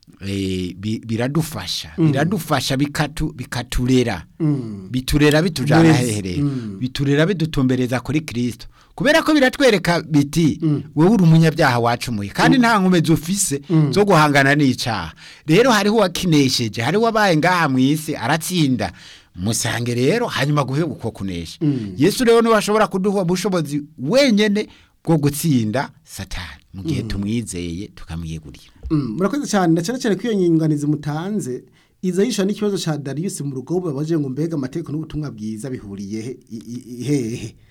eh bi- biradufasha biradufasha bikatu bikaturera biturera bitujana Murezi. hehere biturera bidutumbereza kuri Kristo kubera ko biratwereka biti wewe uri umunyabyaha wacumuye kandi nta nkomezi ufise zo guhangana n'icaha rero hariho wakinesheje hariho wabaye ngaha mu isi aratsinda musange rero hanyuma guhe uko kunesha Yesu rero niwe ashobora kuduha ubushobozi wenyene bwo gutsinda satani mu gihe tumwizeye tukamwiyegurira Mm, murakoze cyane na cyane cyane ko iyo nyinganizi mutanze iza yisha n'ikibazo ca Darius mu rugo babaje ngo mbega amategeko n'ubutumwa bwiza bihuriye he- i- i- hehe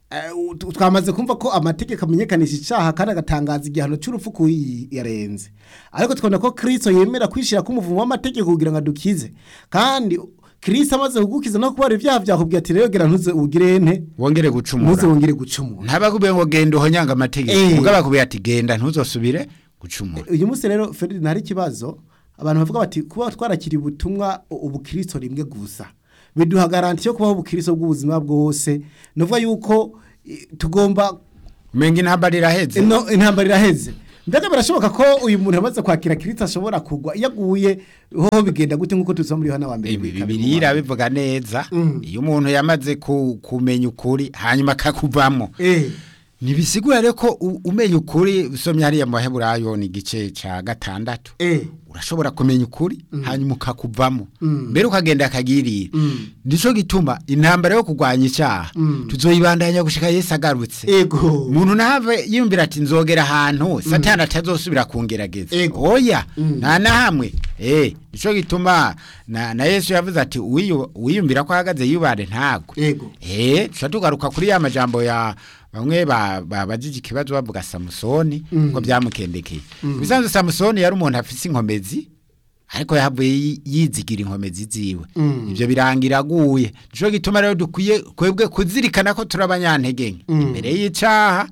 twamaze kumva ko amategeko amenyekanisha icyaha kandi agatangaza igihano cy'urupfu ku yarenze ariko twabona ko Kristo yemera kwishira ku muvumo w'amategeko kugira ngo adukize kandi Kristo amaze kugukiza no kubara ibyaha byakubwiye ati rero gera ntuze ugire ente wongere gucumura ntuze wongere gucumura ntabakubwiye ngo genda uhonyanga amategeko mugabo bakubwiye ati genda ntuzosubire gucumura. Uyu munsi rero Ferdinand hari kibazo abantu bavuga bati kuba twarakiri ubutumwa ubukristo rimwe gusa biduha garanti yo kubaho ubukristo bw'ubuzima bwose novuga yuko tugomba mengi intambara iraheze no intambara iraheze ndaga birashoboka ko uyu muntu amaze kwakira Kristo ashobora kugwa yaguye ho bigenda gute nkuko tuza muri Yohana wa mbere Bibiliya bivuga neza iyo umuntu yamaze kumenya ukuri hanyuma akakuvamo eh nibisigura rero ko umenya ukuri usomye hariya mu Baheburayo ni gice ca gatandatu eh urashobora kumenya ukuri mm. hanyuma ukakuvamo mbere mm. ukagenda akagirira mm. ndico gituma intambara yo kugwanya icyaha mm. tuzoyibandanya gushika Yesu agarutse ego umuntu nahave yumvira ati nzogera ahantu mm. satani atazosubira kungerageza oya mm. na nahamwe eh ndico gituma na, na Yesu yavuze ati wiyumvira ko ahagaze yubare ntago ego eh tugaruka kuri ya majambo ya bamwe babajije ikibazo bavuga Samusoni mm. ko byamukendekeye mm. bisanzwe Samusoni yari umuntu afise inkomezi ariko yahavuye yizigira inkomezi ziwe mm. ivyo birangira guye nico gituma rero dukwiye kwebwe kuzirikana ko turabanyantege mm. imbere y'icaha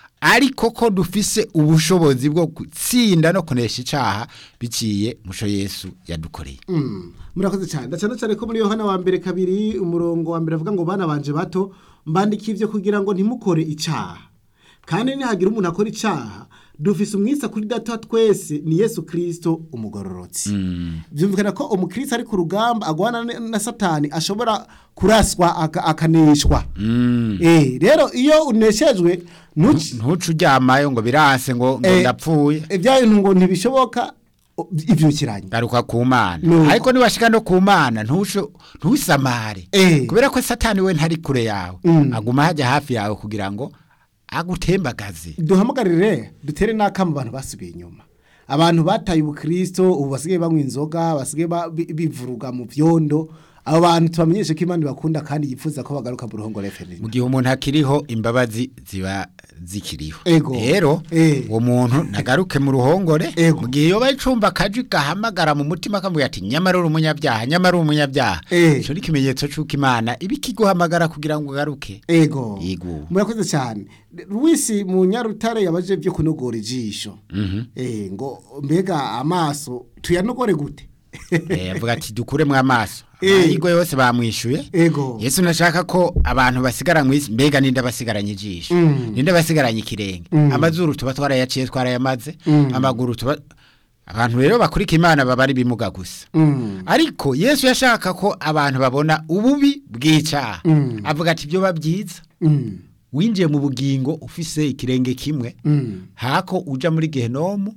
ariko ko dufise ubushobozi bwo gutsinda no kunesha icaha biciye muco Yesu yadukoreye mm. murakoze cyane ndacana cyane ko muri Yohana wa mbere kabiri umurongo wa mbere avuga ngo bana banje bato mbandika ivyo kugira ngo ntimukore icaha kandi nihagira umuntu akora icaha dufise umwisa kuri data twese ni Yesu Kristo umugororotsi mm. byumvikana ko umukristo ari ku rugamba agwana na Satani ashobora kuraswa akaneshwa mm. eh rero iyo uneshejwe ntucuryamayo ngo biranse ngo ngo ndapfuye ibyo ngo ntibishoboka ivyo kiranye garuka ku Mana no. Ariko ni washika no ku Mana ntusho ntusamare eh. kubera ko Satani we ntari kure yawe mm. aguma haja hafi yawe kugira ngo agutembagaze duhamagarire dutere nakama abantu basubiye inyuma abantu bataye ubukristo ubu basigaye banywa inzoga basigaye bivuruga mu vyondo abo bantu tubamenyeshe ko Imana bakunda kandi yifuza ko bagaruka mu ruhongo referendum mu gihe umuntu akiriho imbabazi ziba zikiriho rero uwo muntu nagaruke mu ruhongore mu gihe yoba icumba kaje gahamagara mu mutima akamubwira ati nyamara uri umunyabyaha nyamara uri umunyabyaha ico ni kimenyetso cy'uko Imana ibikiguhamagara kugira ngo ugaruke ego murakoze cyane Luisi mu Nyarutare yabaje byo kunogora ijisho mm -hmm. eh ngo mbega amaso tuyanogore gute eh avuga ati dukure mu amaso ayigo yose bamwishuye Yesu nashaka ko abantu basigara mwisi mbega ninde basigaranye ijisho mm. ninde basigaranye ikirenge mm. amazuru tuba twarayaciye twarayamaze mm. amaguru tuba abantu rero bakurika Imana babari bimuga gusa mm. ariko Yesu yashaka ko abantu babona ububi bw'icyaha mm. avuga ati byo babyiza mm. winjiye mu bugingo ufise ikirenge kimwe mm. hako uja muri Gehenomu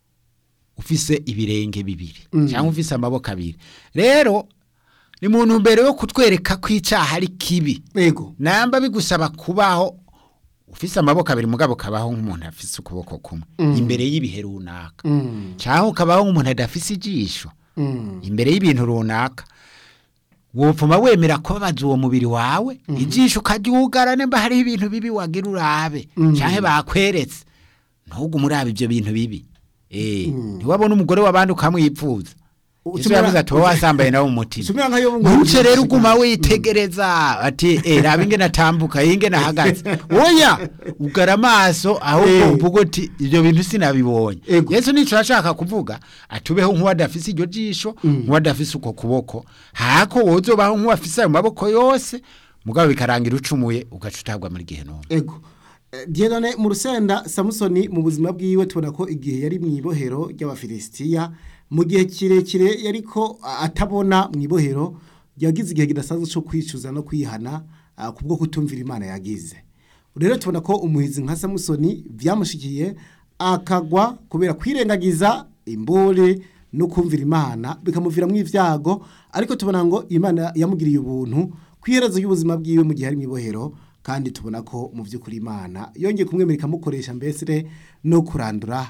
ufise ibirenge bibiri mm. cyangwa ufise amaboko abiri rero ni muntu mbere yo kutwereka ko icyaha ari kibi yego namba bigusaba kubaho ufise amaboko abiri mugabo kabaho nk'umuntu afise ukuboko kumwe mm. imbere y'ibihe runaka mm. cyangwa kabaho nk'umuntu adafise ijisho mm. imbere y'ibintu runaka wopfuma wemera ko babaza uwo mubiri wawe mm. ijisho karyugara nemba hari ibintu bibi wagira urabe mm. cyangwa bakweretse ntugu murabe ibyo bintu bibi eh mm. ntiwabona umugore wabandi ukamwipfuza Yesu yavuze ati wowe wasambaye nawe umutima ntuce rero uguma witegereza ati eh raba ingene atambuka ingene ahagaze oya ugara amaso aho uvuga ati ibyo bintu sinabibonye Yesu nico ashaka kuvuga atubeho nk'uwadafise iryo jisho nk'uwadafise uko kuboko hako wozobaho nk'uwafise ayo maboko yose mugabo bikarangira ucumuye ugacutabwa muri Gehenomu ego Diedone mu Rusenda Samusoni mu buzima bwiwe tubona ko igihe yari mwibohero ry'Abafilisitiya mu gihe kirekire yariko atabona mwibohero yagize igihe kidasanzwe cyo kwicuza no kwihana uh, kubwo kutumvira Imana yagize rero tubona ko umuhizi nka Samusoni byamushikiye akagwa kubera kwirengagiza imbole no kumvira Imana bikamuvira mu ivyago ariko tubona ngo Imana yamugiriye ubuntu kwiherezo y'ubuzima bwiwe mu gihe ari mwibohero kandi tubona ko mu by'ukuri Imana yongeye kumwemereka mukoresha mbesire no kurandura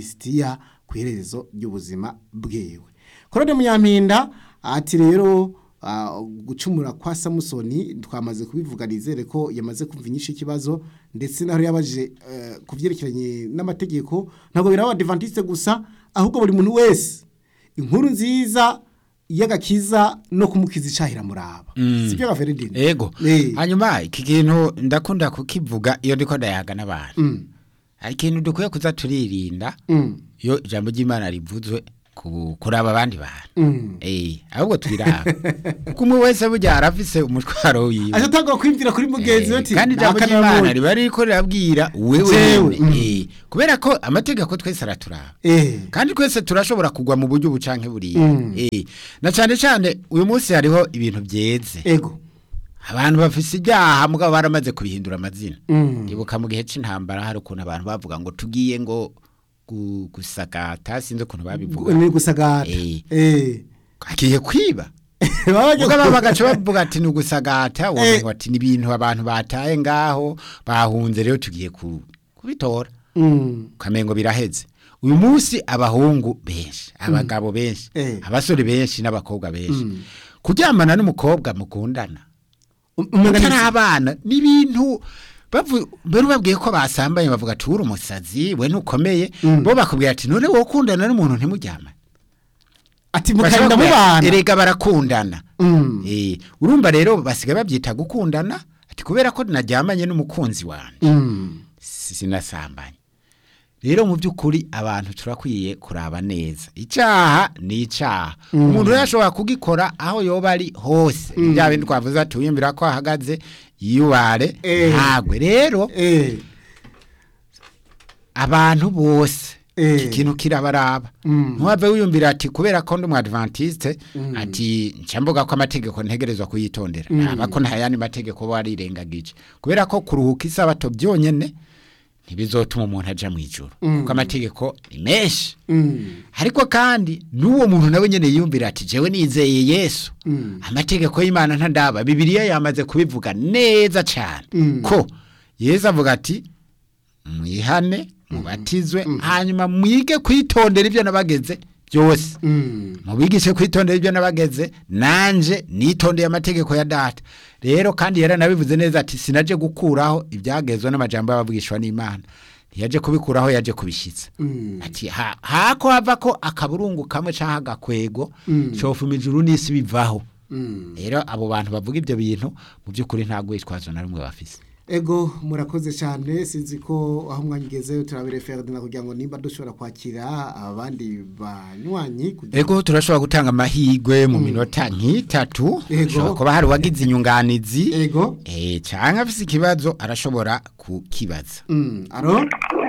Abafilisitiya kwiherezo y'ubuzima bwiwe Korode Munyampinda ati rero uh, gucumura kwa Samusoni twamaze kubivuga nizere ko yamaze kumva inyinshi ikibazo ndetse naho yabaje uh, kuvyerekeranye n'amategeko ntabwo biraba Adventiste gusa ahubwo buri muntu wese inkuru nziza yagakiza no kumukiza icahira muraba mm. sibyo gaferedine ego hey. Hanyuma iki kintu ndakunda kukivuga iyo ndiko ndayaga n'abantu mm. Hari ikintu dukwiye kuza turirinda mm. Iyo ijambo ry'Imana rivuzwe kuraba abandi bantu mm. Eh ahubwo twiraba kuko umwe wese burya arafise umutwaro wiwe ashataga kwimvira kuri mugenzi we kandi ijambo ry'Imana riba riko rirabwira wewe mm. Eh kubera ko amategeko twese araturaba eh kandi twese turashobora kugwa mu buryo bucanke buri mm. Eh na cyane cyane uyu munsi hariho ibintu byeze ego abantu bafise ibyaha mugabo baramaze kubihindura amazina mm. Ibuka mu gihe c'intambara hari ukuntu abantu bavuga ngo tugiye ngo gusagata sinzo kuntu babivuga ni gusagata eh eh akiye kwiba babaje kuba bagaca bavuga ati ni gusagata wowe ati ni ibintu abantu bataye ngaho bahunze rero tugiye kubitora mm. Kamengo biraheze uyu munsi abahungu benshi abagabo benshi mm. Abasore benshi n'abakobwa benshi mm. Kuryamana n'umukobwa mukundana umugana abana n'ibintu bavu bero babwiye ko basambaye bavuga ati uri umusazi we ntukomeye mm. Bo bakubwira ati none wo kundana n'umuntu ntimuryama ati mukanda mu bana erega barakundana mm. Eh urumva rero basigaye babyita gukundana ati kubera ko naryamanye n'umukunzi wanje mm. Sinasambanye rero mu byukuri abantu turakwiye kuraba neza icaha ni icaha mm. Umuntu yashobora kugikora aho yoba ari hose mm. Bya bindi twavuze ati uyumvira ko ahagaze yubare eh. Ntagwe rero eh. Abantu bose eh. Ikintu kirabaraba mm. Ntwave wiyumvira ati kubera ko ndi mu Adventiste mm. Ati ncamboga ko amategeko ntegerezwa kuyitondera mm. Abako ntayani mategeko bari rengagije kubera ko kuruhuka isabato byonyene ntibizotuma umuntu aja mu ijuru mm. Kuko amategeko ni menshi mm. Ariko kandi n'uwo muntu nawe nyene yiyumvira ati jewe nizeye Yesu mm. Amategeko y'Imana ntandaba Bibiliya yamaze kubivuga neza cyane mm. Ko Yesu avuga ati mwihane mubatizwe mm. Hanyuma mwige kwitondera ibyo nabageze byose mm. Mubigishe kwitondera ibyo nabageze nanje nitondeye amategeko ya data rero kandi yara nabivuze neza ati sinaje gukuraho ibyagezwe n'amajambo y'abavugishwa n'Imana ntiyaje kubikuraho yaje kubishitsa mm. Ati ha hako hava ko akaburungu kamwe canka agakwego mm. Cofuma ijuru n'isi bivaho mm. Rero abo bantu bavuga ibyo bintu mu byukuri ntago yitwazo na rumwe bafise ego murakoze cyane sinzi ko aho mwanyigeze turabere Ferdinand kugira ngo nimba dushobora kwakira abandi banywanyi ego turashobora gutanga amahigwe mu minota nk'itatu ushobora kuba hari wagize inyunganizi ego eh cyangwa afise ikibazo arashobora kukibaza mm aro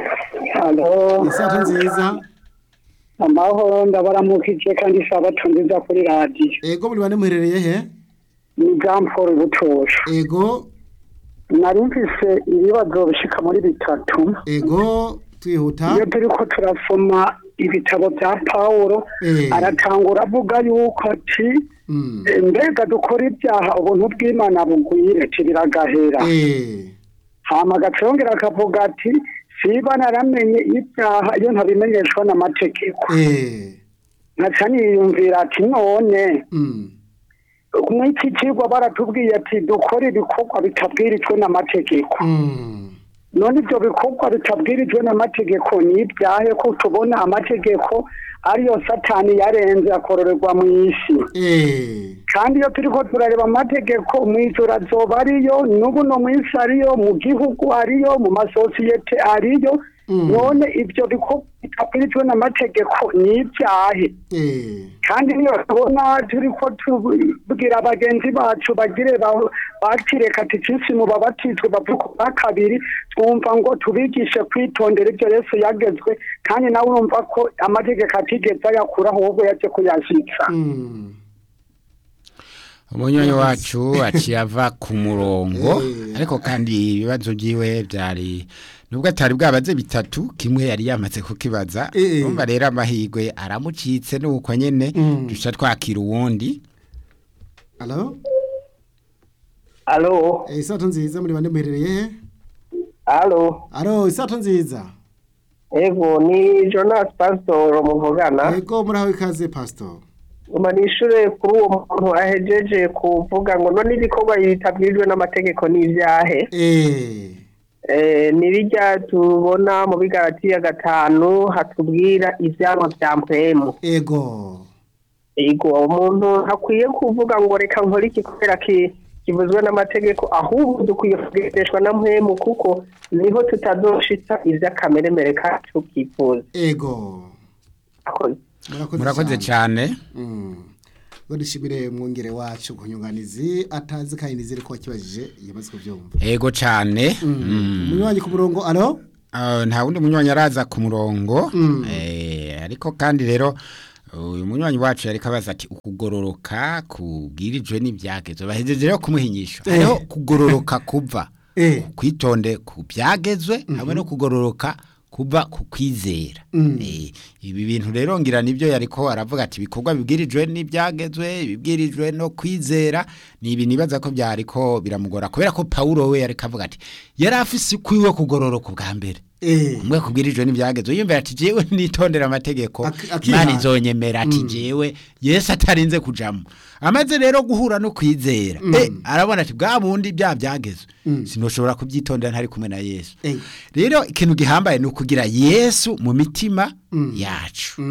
alo isato nziza amahoro ndabaramukije kandi sabato nziza kuri radio ego muri bane muherereye he ni Jean Paul Butosho ego narumvise ibibazo bishika muri bitatu ego twihuta iyo turiko turasoma ibitabo bya Paulo e. Aratangura avuga yuko ati mm. mbega dukora ibyaha ubuntu bw'Imana bugwire tiragahera e. Hama gacongera akavuga ati siba naramenye ibyaha iyo ntabimenyeshwa n'amategeko eh nacani yumvira ati none mm. Mwiki kigwa baratubwiye ati dukora ibikorwa bitabwirijwe n'amategeko mm. None ibyo bikorwa bitabwirijwe n'amategeko ni ibyahe ko tubona amategeko ariyo Satani yarenze akororerwa mu isi eh kandi iyo turiko turareba amategeko mw'ijoro azoba ariyo n'ubu no mw'isi ariyo mu gihugu ariyo mu masosiyete ariyo mm. None ibyo bikorwa bitabwirijwe n'amategeko ni ibyahe eh kandi niyo tubona turiko tubwira abagenzi bacu bagire bakireka ticisi mu babatizwe bavuga kabiri twumva ngo tubigishe kwitondera ibyo Yesu yagezwe kandi nawe urumva ko amategeko atigeze yakuraho ahubwo yaje kuyashitsa mm. Umunyonyi wacu akiyava ku murongo ariko kandi ibibazo byiwe byari nubwo atari bwabaze bitatu kimwe yari yamaze kukibaza umva rero amahigwe aramucitse nuko nyene mm. Dusha twakira uwundi Allo Allo eh isato nziza muri bane muherereye Allo Allo isato nziza Ego ni Jonas Pastor muvugana Ego muraho ikaze Pastor umanishure kuri uwo muntu ahejeje kuvuga ngo none ibikorwa bitabwirijwe n'amategeko n'ivyahe eh eh nibijya tubona mu bigaratiya gatanu hatubwira ivyamwa vya mpwemu ego ego umuntu hakwiye kuvuga ngo reka nkora iki kubera ki kivuzwe n'amategeko ahubwo dukwiye kugendeshwa na mpwemu kuko niho tutazoshitsa ivy'akameremere kacu kifuza ego akoze murakoze cyane ngo dushimire mwongere wacu kunyunganizi atazi kandi nizere ko wakibajije yamaze kubyumva ego cyane umunywanyi ku murongo alo nta wundi munywanyi araza ku murongo eh ariko kandi rero uyu munywanyi wacu yariko abaza ati ukugororoka kubwirijwe n'ibyagezo bahejeje rero kumuhinyisha hariho kugororoka kuva kwitonde ku byagezwe hamwe no kugororoka kuba kukwizera eh ibi bintu rero ngira nibyo yariko aravuga ati bikorwa bibwirijwe n'ibyagezwe bibwirijwe no kwizera ni ibi nibaza ko byariko biramugora kubera ko Paulo we yariko avuga ati yari afise kwiwe kugororoka bwa mbere eh umwe kubwirijwe n'ibyagezwe yumva ati jewe nitondera amategeko mani zonyemera ati jewe Yesu atarinze kujamo amaze rero guhura no kwizera eh arabona ati bwa bundi bya byagezwe sinoshobora kubyitondera ntari kumwe na Yesu rero ikintu gihambaye no kugira Yesu mu mitima yacu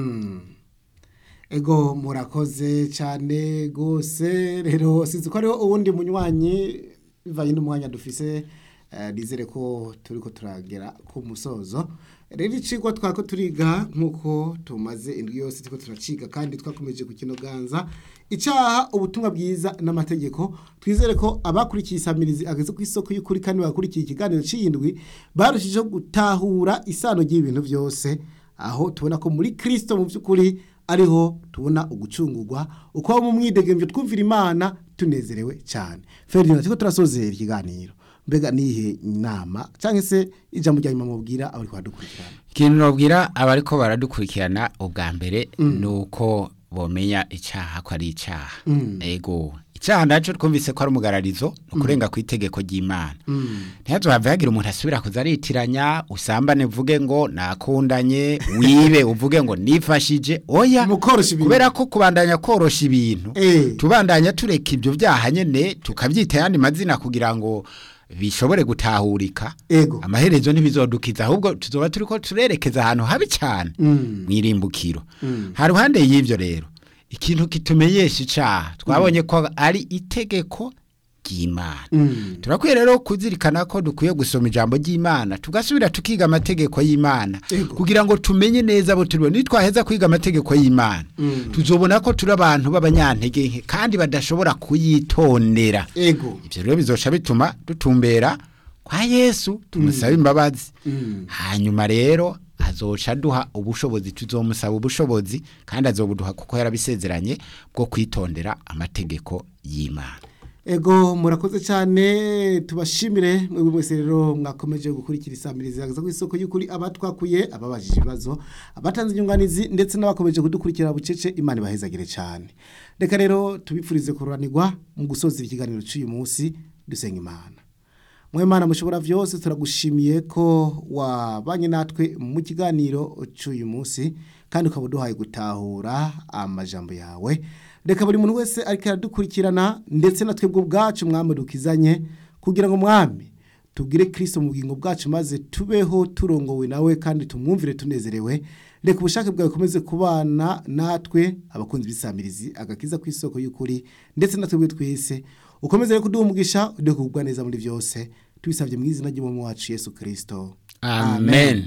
ego murakoze cyane gose rero sinzi ko ariho ubundi munywanyi bivanye n'umwanya dufise nizere ko turiko turagera ku musozo rero icigwa twako turiga nkuko tumaze indwi yose turiko turaciga kandi twakomeje gukinoganza icaha ubutumwa bwiza n'amategeko twizere ko abakurikiye isamirizi ageze ku isoko y'ukuri kandi bakurikiye ikiganiro c'indwi barushijeho gutahura isano y'ibintu byose aho tubona ko muri Kristo mu by'ukuri ariho tubona ugucungurwa uko mu mwidegemvyo twumvira Imana tunezerewe cyane Ferdinand tiko turasozera ikiganiro mbega nihe inama cyangwa se ijambo rya nyuma mubwira abari kwadukurikirana ikintu nobwira abariko baradukurikirana ubwa mbere nuko bomenya icyaha ko ari icyaha ego icyaha ndaco twumvise ko ari umugararizo no kurenga ku itegeko ry'Imana ntihazo havugira umuntu asubira kuzaritiranya usambane uvuge ngo nakundanye wibe uvuge ngo nifashije oya kubera ko kubandanya korosha ibintu tubandanya tureka ibyo byaha nyene tukabyita yandi mazina kugira ngo bishobore gutahurika ego amaherezo ntibizodukiza ahubwo tuzoba turiko turerekeza ahantu habi cyane mwirimbukiro hari ruhande y'ivyo rero ikintu kitumenyesha icaha twabonye ko ari itegeko ry'Imana turakwiye rero kuzirikana ko dukwiye gusoma ijambo ry'Imana tugasubira tukiga amategeko y'Imana kugira ngo tumenye neza abo turiwe nitwaheza kwiga amategeko y'Imana tuzobona ko turi abantu b'abanyantege nke kandi badashobora kuyitondera ego ivyo rero bizosha bituma dutumbera kwa Yesu tumusaba imbabazi hanyuma rero azoca duha ubushobozi tuzomusaba ubushobozi kandi azobuduha kuko yarabisezeranye bwo kwitondera amategeko y'Imana ego murakoze cyane tubashimire mwebwe mwese rero mwakomeje gukurikira isamirizi yagaza ku isoko y'ukuri abatwakuye ababajije ibibazo abatanze inyunganizi ndetse n'abakomeje kudukurikira bucece Imana ibahezagire cyane reka rero tubipfurize kuranirwa mu gusoza ikiganiro cy'uyu munsi dusenga Imana mwe Mana mushobora vyose turagushimiye ko wabanye natwe mu kiganiro cy'uyu munsi kandi ukabuduhaye gutahura amajambo yawe reka buri muntu wese ariko aradukurikirana ndetse natwe bwo bwacu mwamudukizanye kugira ngo mwami tugire Kristo mu bugingo bwacu maze tubeho turongowe nawe kandi tumwumvire tunezerewe reka ubushake bwawe komeze kubana natwe abakunzi b'isamirizi agakiza ku isoko y'ukuri ndetse natwe bwe twese ukomeze rero kuduha umugisha uduhe kugubwa neza muri byose tubisabye mu izina ry'umwami wacu Yesu Kristo amen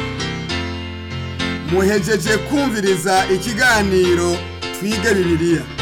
muhejeje kumviriza ikiganiro twige Bibiliya